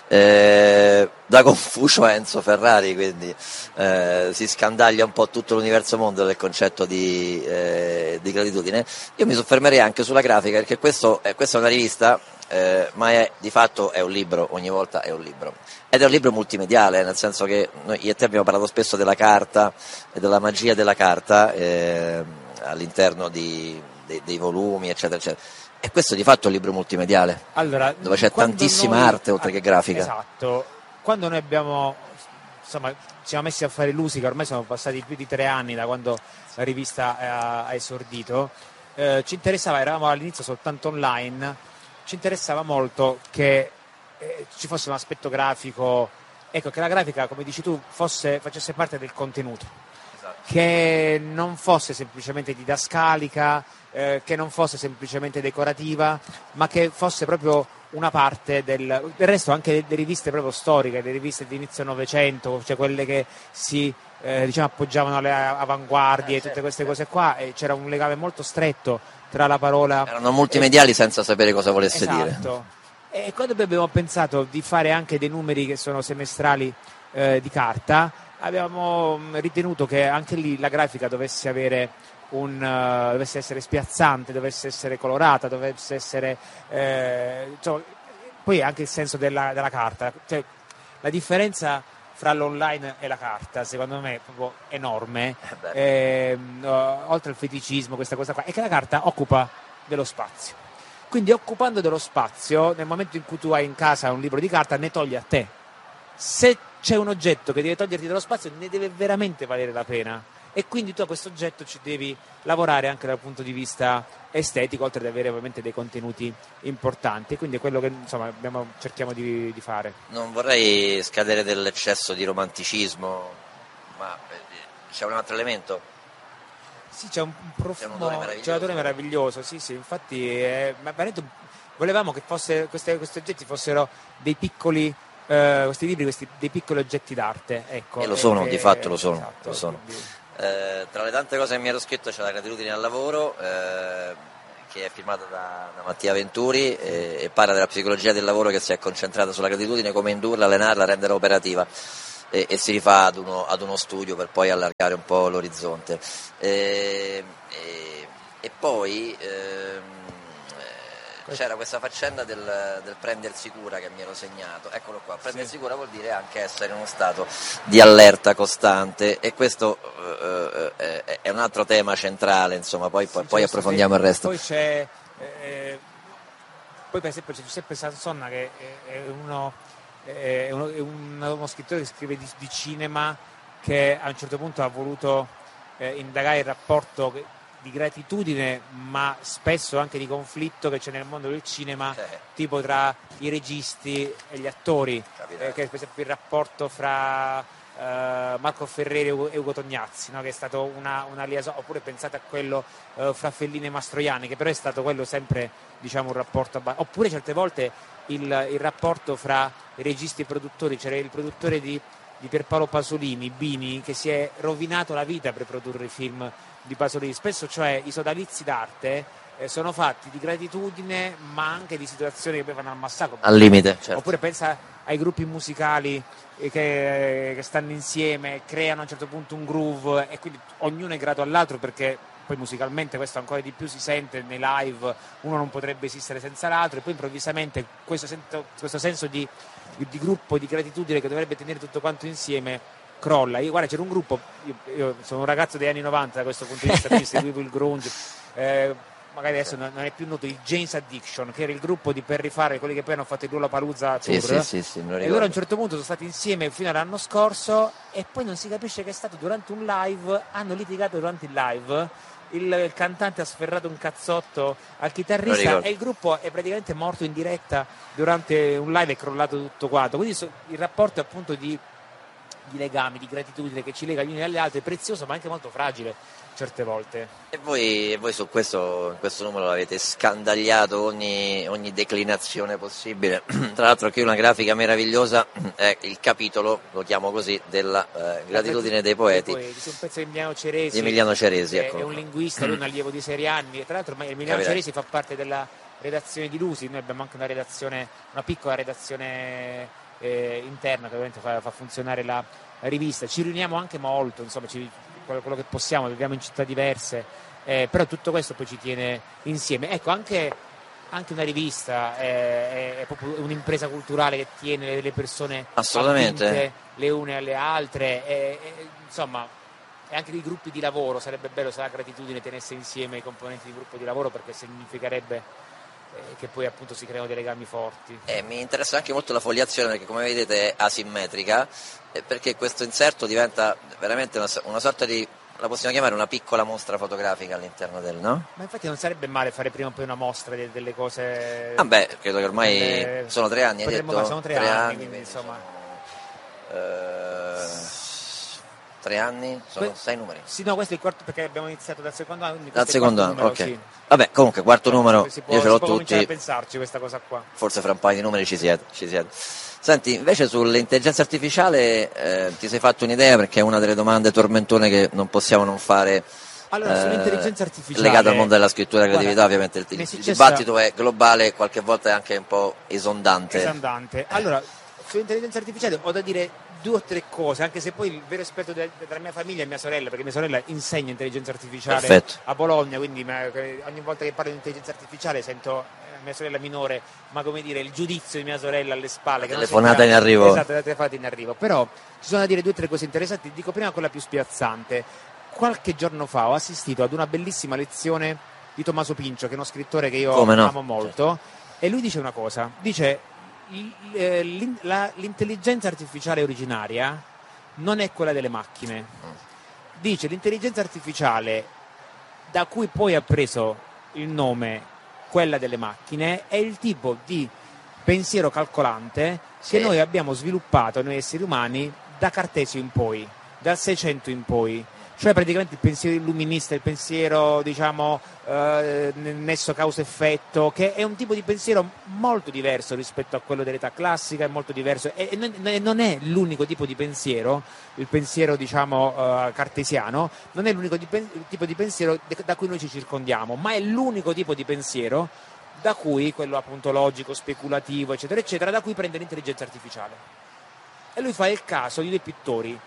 Eh, da Confucio a Enzo Ferrari, quindi eh, si scandaglia un po' tutto l'universo mondo del concetto di, eh, di gratitudine. Io mi soffermerei anche sulla grafica, perché questo, eh, questa è una rivista, eh, ma è, di fatto è un libro, ogni volta è un libro. Ed è un libro multimediale, nel senso che noi io e te abbiamo parlato spesso della carta e della magia della carta eh, all'interno di, dei, dei volumi, eccetera, eccetera. E questo di fatto è un libro multimediale, allora, dove c'è tantissima noi, arte oltre che grafica. Esatto, quando noi abbiamo, insomma, ci siamo messi a fare Lusica, ormai sono passati più di tre anni da quando la rivista ha, ha esordito, eh, ci interessava, eravamo all'inizio soltanto online, ci interessava molto che eh, ci fosse un aspetto grafico, ecco, che la grafica, come dici tu, fosse, facesse parte del contenuto, esatto. Che non fosse semplicemente didascalica, eh, che non fosse semplicemente decorativa, ma che fosse proprio una parte del, del resto anche le riviste proprio storiche, le riviste di inizio Novecento, cioè quelle che si eh, diciamo appoggiavano alle avanguardie e tutte queste cose qua, e c'era un legame molto stretto tra la parola, erano multimediali e, senza sapere cosa volesse esatto. dire. E quando abbiamo pensato di fare anche dei numeri che sono semestrali eh, di carta, abbiamo ritenuto che anche lì la grafica dovesse avere un, uh, dovesse essere spiazzante, dovesse essere colorata, dovesse essere eh, cioè, poi anche il senso della, della carta, cioè, la differenza fra l'online e la carta secondo me è proprio enorme, eh, uh, oltre al feticismo, questa cosa qua, è che la carta occupa dello spazio, quindi occupando dello spazio, nel momento in cui tu hai in casa un libro di carta, ne togli a te. Se c'è un oggetto che deve toglierti dello spazio, ne deve veramente valere la pena, e quindi tu a questo oggetto ci devi lavorare anche dal punto di vista estetico, oltre ad avere ovviamente dei contenuti importanti, quindi è quello che insomma abbiamo, cerchiamo di, di fare. Non vorrei scadere dell'eccesso di romanticismo, ma c'è un altro elemento? Sì, c'è un profumo, c'è un odore meraviglioso, c'è un odore meraviglioso, sì sì, infatti è, ma veramente volevamo che fosse, queste, questi oggetti fossero dei piccoli Uh, questi libri, questi dei piccoli oggetti d'arte, ecco. E lo sono, e, di fatto lo sono, esatto, lo sono. Quindi... Eh, tra le tante cose che mi ero scritto c'è la gratitudine al lavoro, eh, che è firmata da, da Mattia Venturi e, e parla della psicologia del lavoro che si è concentrata sulla gratitudine, come indurla, allenarla, renderla operativa. E, e si rifà ad uno, ad uno studio per poi allargare un po' l'orizzonte. E, e, e poi ehm, c'era questa faccenda del, del prendersi cura che mi ero segnato, eccolo qua, prendersi sì. cura vuol dire anche essere in uno stato di allerta costante, e questo eh, eh, è un altro tema centrale, insomma, poi, sì, poi approfondiamo il resto. Poi c'è, eh, poi per esempio c'è Giuseppe Sansonna che è uno... è uno, è uno scrittore che scrive di, di cinema, che a un certo punto ha voluto eh, indagare il rapporto di gratitudine, ma spesso anche di conflitto che c'è nel mondo del cinema, eh. tipo tra i registi e gli attori, eh, che è per esempio il rapporto fra eh, Marco Ferreri e Ugo Tognazzi, no? Che è stato una, una liaison, oppure pensate a quello eh, fra Fellini e Mastroianni, che però è stato quello sempre, diciamo, un rapporto abba- oppure certe volte il, il rapporto fra i registi e i produttori. C'era il produttore di, di Pierpaolo Pasolini, Bini, che si è rovinato la vita per produrre i film di Pasolini. Spesso, cioè, i sodalizi d'arte eh, sono fatti di gratitudine, ma anche di situazioni che poi vanno al massacro, al limite, certo. Oppure pensa ai gruppi musicali eh, che, che stanno insieme, creano a un certo punto un groove, e quindi ognuno è grato all'altro, perché poi musicalmente questo ancora di più si sente nei live, uno non potrebbe esistere senza l'altro, e poi improvvisamente questo, sento, questo senso di, di, di gruppo, di gratitudine che dovrebbe tenere tutto quanto insieme, crolla. Io, guarda, c'era un gruppo, io, io sono un ragazzo degli anni novanta da questo punto di vista, quindi seguivo il grunge, eh, magari adesso non è più noto, il Jane's Addiction, che era il gruppo di per rifare quelli che poi hanno fatto il Lollapalooza Tour, sì, sì, sì, sì, e loro a un certo punto sono stati insieme fino all'anno scorso, e poi non si capisce che è stato durante un live, hanno litigato durante il live, il, il cantante ha sferrato un cazzotto al chitarrista e il gruppo è praticamente morto in diretta durante un live, è crollato tutto quanto. Quindi so, il rapporto appunto di, di legami, di gratitudine che ci lega gli uni agli altri è prezioso, ma anche molto fragile certe volte. E voi, e voi su questo, in questo numero avete scandagliato ogni, ogni declinazione possibile. Tra l'altro qui una grafica meravigliosa è il capitolo, lo chiamo così, della eh, gratitudine dei poeti. Dei poeti. Su un pezzo di Emiliano Ceresi, di Emiliano Ceresi, è, ecco. è un linguista, lui è un allievo di sei anni, e tra l'altro Emiliano Capirai. Ceresi fa parte della redazione di Lusi, noi abbiamo anche una redazione, una piccola redazione eh, interna che ovviamente fa, fa funzionare la, la rivista, ci riuniamo anche molto, insomma, ci, quello, quello che possiamo, viviamo in città diverse, eh, però tutto questo poi ci tiene insieme. Ecco, anche, anche una rivista è, è proprio un'impresa culturale che tiene le persone assolutamente le une alle altre, e, e, insomma, e anche dei gruppi di lavoro. Sarebbe bello se la gratitudine tenesse insieme i componenti di gruppo di lavoro, perché significherebbe eh, che poi appunto si creano dei legami forti. Eh, mi interessa anche molto la fogliazione, perché come vedete è asimmetrica, eh, perché questo inserto diventa veramente una, una sorta di, la possiamo chiamare una piccola mostra fotografica all'interno del, no? Ma infatti non sarebbe male fare prima o poi una mostra de, delle cose. Ah beh, credo che ormai delle... sono tre anni, hai Potremmo, detto? sono tre, tre anni, anni, quindi insomma. Eh, tre anni, sono que- sei numeri. Sì, no, questo è il quarto, perché abbiamo iniziato dal secondo anno. Dal secondo anno, numero, ok. Sì. Vabbè, comunque, quarto numero, si può, io ce l'ho si può tutti. cominciare a pensarci questa cosa qua. Forse fra un paio di numeri ci siete. Ci siete. Senti, invece sull'intelligenza artificiale eh, ti sei fatto un'idea, perché è una delle domande tormentone che non possiamo non fare. Allora, sull'intelligenza artificiale, legata al mondo della scrittura e della creatività, guarda, ovviamente il, il successa... dibattito è globale, qualche volta è anche un po' esondante. Esondante. Allora, sull'intelligenza artificiale ho da dire due o tre cose, anche se poi il vero esperto de- della mia famiglia è mia sorella, perché mia sorella insegna intelligenza artificiale Perfetto. a Bologna, quindi ma, ogni volta che parlo di intelligenza artificiale sento eh, mia sorella minore, ma come dire, il giudizio di mia sorella alle spalle. Telefonata in arrivo. Esatto, la telefonata in arrivo. Però ci sono da dire due o tre cose interessanti. Dico prima quella più spiazzante. Qualche giorno fa ho assistito ad una bellissima lezione di Tommaso Pincio, che è uno scrittore che io Come no? amo molto, certo. E lui dice una cosa, dice l'intelligenza artificiale originaria non è quella delle macchine. Dice l'intelligenza artificiale da cui poi ha preso il nome quella delle macchine è il tipo di pensiero calcolante sì. che noi abbiamo sviluppato noi esseri umani da Cartesio in poi, dal Seicento in poi. cioè praticamente il pensiero illuminista, il pensiero diciamo eh, nesso causa-effetto, che è un tipo di pensiero molto diverso rispetto a quello dell'età classica, è molto diverso e, e non è l'unico tipo di pensiero, il pensiero diciamo eh, cartesiano, non è l'unico di pen- tipo di pensiero da cui noi ci circondiamo, ma è l'unico tipo di pensiero da cui, quello appunto logico, speculativo, eccetera, eccetera, da cui prende l'intelligenza artificiale. E lui fa il caso di due pittori,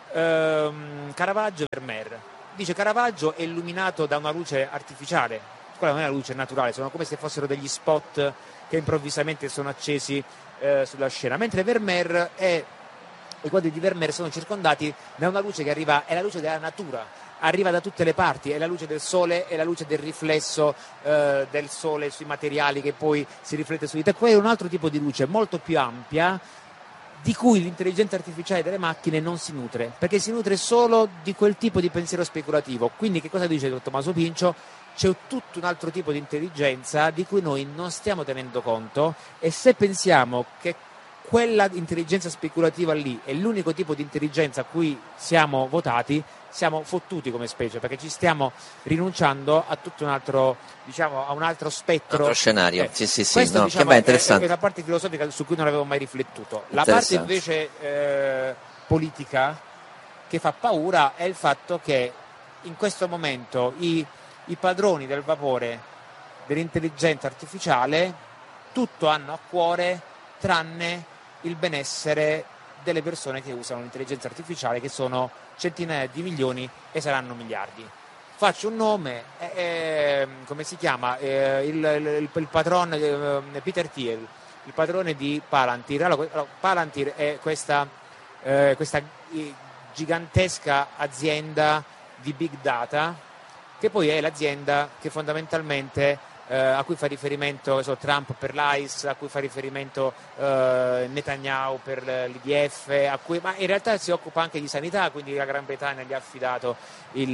ehm, Caravaggio e Vermeer. Dice Caravaggio è illuminato da una luce artificiale, quella non è una luce naturale, sono come se fossero degli spot che improvvisamente sono accesi eh, sulla scena, mentre Vermeer è, i quadri di Vermeer sono circondati da una luce che arriva, è la luce della natura, arriva da tutte le parti, è la luce del sole, è la luce del riflesso eh, del sole sui materiali che poi si riflette su di te. Poi è un altro tipo di luce molto più ampia di cui l'intelligenza artificiale delle macchine non si nutre, perché si nutre solo di quel tipo di pensiero speculativo. Quindi che cosa dice Tommaso Pincio? C'è tutto un altro tipo di intelligenza di cui noi non stiamo tenendo conto, e se pensiamo che quella intelligenza speculativa lì è l'unico tipo di intelligenza a cui siamo votati, siamo fottuti come specie, perché ci stiamo rinunciando a tutto un altro, diciamo, a un altro spettro, altro scenario. Eh, sì, sì, sì, questo no, diciamo, che beh, è, interessante. è una parte filosofica su cui non avevo mai riflettuto. La parte invece eh, politica che fa paura è il fatto che in questo momento i, i padroni del vapore dell'intelligenza artificiale tutto hanno a cuore tranne il benessere delle persone che usano l'intelligenza artificiale, che sono centinaia di milioni e saranno miliardi. Faccio un nome, eh, eh, come si chiama? Eh, il, il, il patron eh, Peter Thiel, il padrone di Palantir. Allora, Palantir è questa, eh, questa gigantesca azienda di big data, che poi è l'azienda che fondamentalmente Uh, a cui fa riferimento so, Trump per l'I C E, a cui fa riferimento uh, Netanyahu per l'I D F, a cui, ma in realtà si occupa anche di sanità, quindi la Gran Bretagna gli ha affidato il,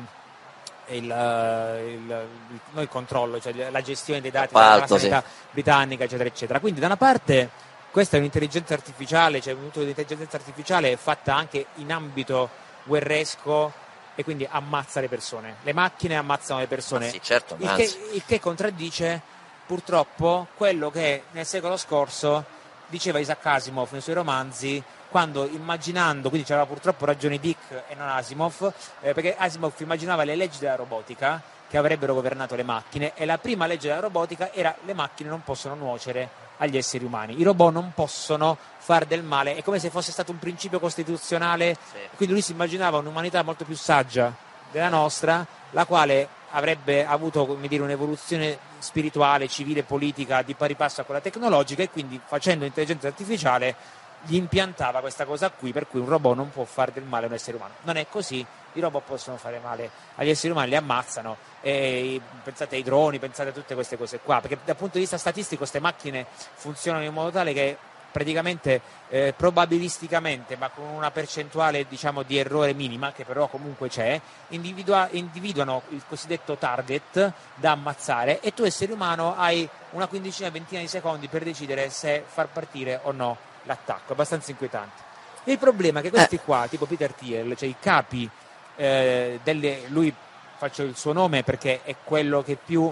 uh, il, uh, il, il, no, il controllo, cioè la gestione dei dati della sanità sì. britannica, eccetera, eccetera. Quindi da una parte questa è un'intelligenza artificiale, cioè un'intelligenza artificiale fatta anche in ambito guerresco, e quindi ammazza le persone, le macchine ammazzano le persone, ah, sì, certo, il, che, il che contraddice purtroppo quello che nel secolo scorso diceva Isaac Asimov nei suoi romanzi, quando immaginando, quindi c'aveva purtroppo ragione Dick e non Asimov, eh, perché Asimov immaginava le leggi della robotica che avrebbero governato le macchine, e la prima legge della robotica era: le macchine non possono nuocere agli esseri umani, i robot non possono far del male, è come se fosse stato un principio costituzionale, sì. Quindi lui si immaginava un'umanità molto più saggia della nostra, la quale avrebbe avuto, come dire, un'evoluzione spirituale, civile, politica di pari passo a quella tecnologica, e quindi facendo intelligenza artificiale gli impiantava questa cosa qui, per cui un robot non può fare del male a un essere umano. Non è così, i robot possono fare male agli esseri umani, li ammazzano, e pensate ai droni, pensate a tutte queste cose qua, perché dal punto di vista statistico queste macchine funzionano in modo tale che praticamente eh, probabilisticamente, ma con una percentuale diciamo di errore minima, che però comunque c'è, individua- individuano il cosiddetto target da ammazzare, e tu essere umano hai una quindicina, ventina di secondi per decidere se far partire o no l'attacco. Abbastanza inquietante. E il problema è che questi qua, tipo Peter Thiel, cioè i capi eh, delle, lui, faccio il suo nome perché è quello che più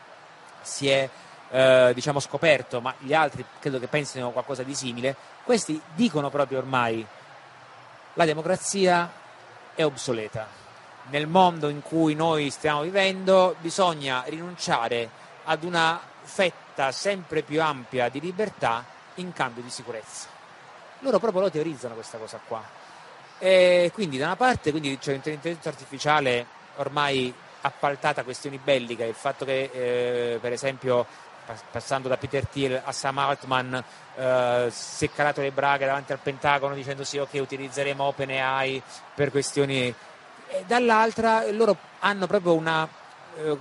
si è eh, diciamo scoperto, ma gli altri credo che pensino qualcosa di simile, questi dicono proprio ormai: la democrazia è obsoleta, nel mondo in cui noi stiamo vivendo bisogna rinunciare ad una fetta sempre più ampia di libertà in cambio di sicurezza. Loro proprio lo teorizzano questa cosa qua, e quindi da una parte quindi c'è l'intelligenza artificiale ormai appaltata a questioni belliche, il fatto che eh, per esempio passando da Peter Thiel a Sam Altman eh, si è calato le braghe davanti al Pentagono dicendo sì, ok, utilizzeremo OpenAI per questioni, e dall'altra loro hanno proprio una eh,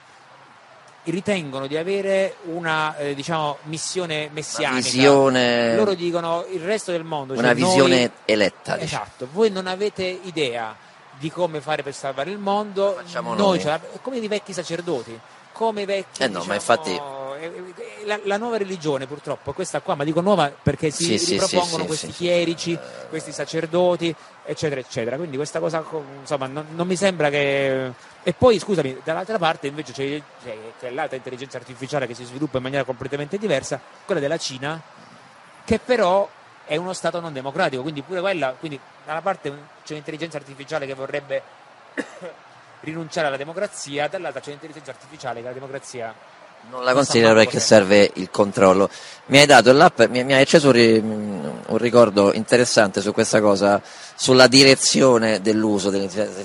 ritengono di avere una eh, diciamo missione messianica, una visione... loro dicono il resto del mondo, una cioè visione noi... eletta, esatto, voi non avete idea di come fare per salvare il mondo, facciamo noi noi, ce come i vecchi sacerdoti, come i vecchi eh no, diciamo, ma infatti la, la nuova religione purtroppo è questa qua, ma dico nuova perché si sì, ripropongono sì, questi sì, sì, chierici, questi sacerdoti, eccetera, eccetera. Quindi questa cosa, insomma, non, non mi sembra che... E poi, scusami, dall'altra parte invece c'è, c'è, c'è l'altra intelligenza artificiale che si sviluppa in maniera completamente diversa, quella della Cina, che però è uno Stato non democratico, quindi pure quella, quindi da una parte c'è un'intelligenza artificiale che vorrebbe rinunciare alla democrazia, dall'altra c'è un'intelligenza artificiale che la democrazia non la considero perché serve il controllo. Mi hai dato l'app, mi, mi hai acceso un, ri, un ricordo interessante su questa cosa, sulla direzione dell'uso dell'intelligenza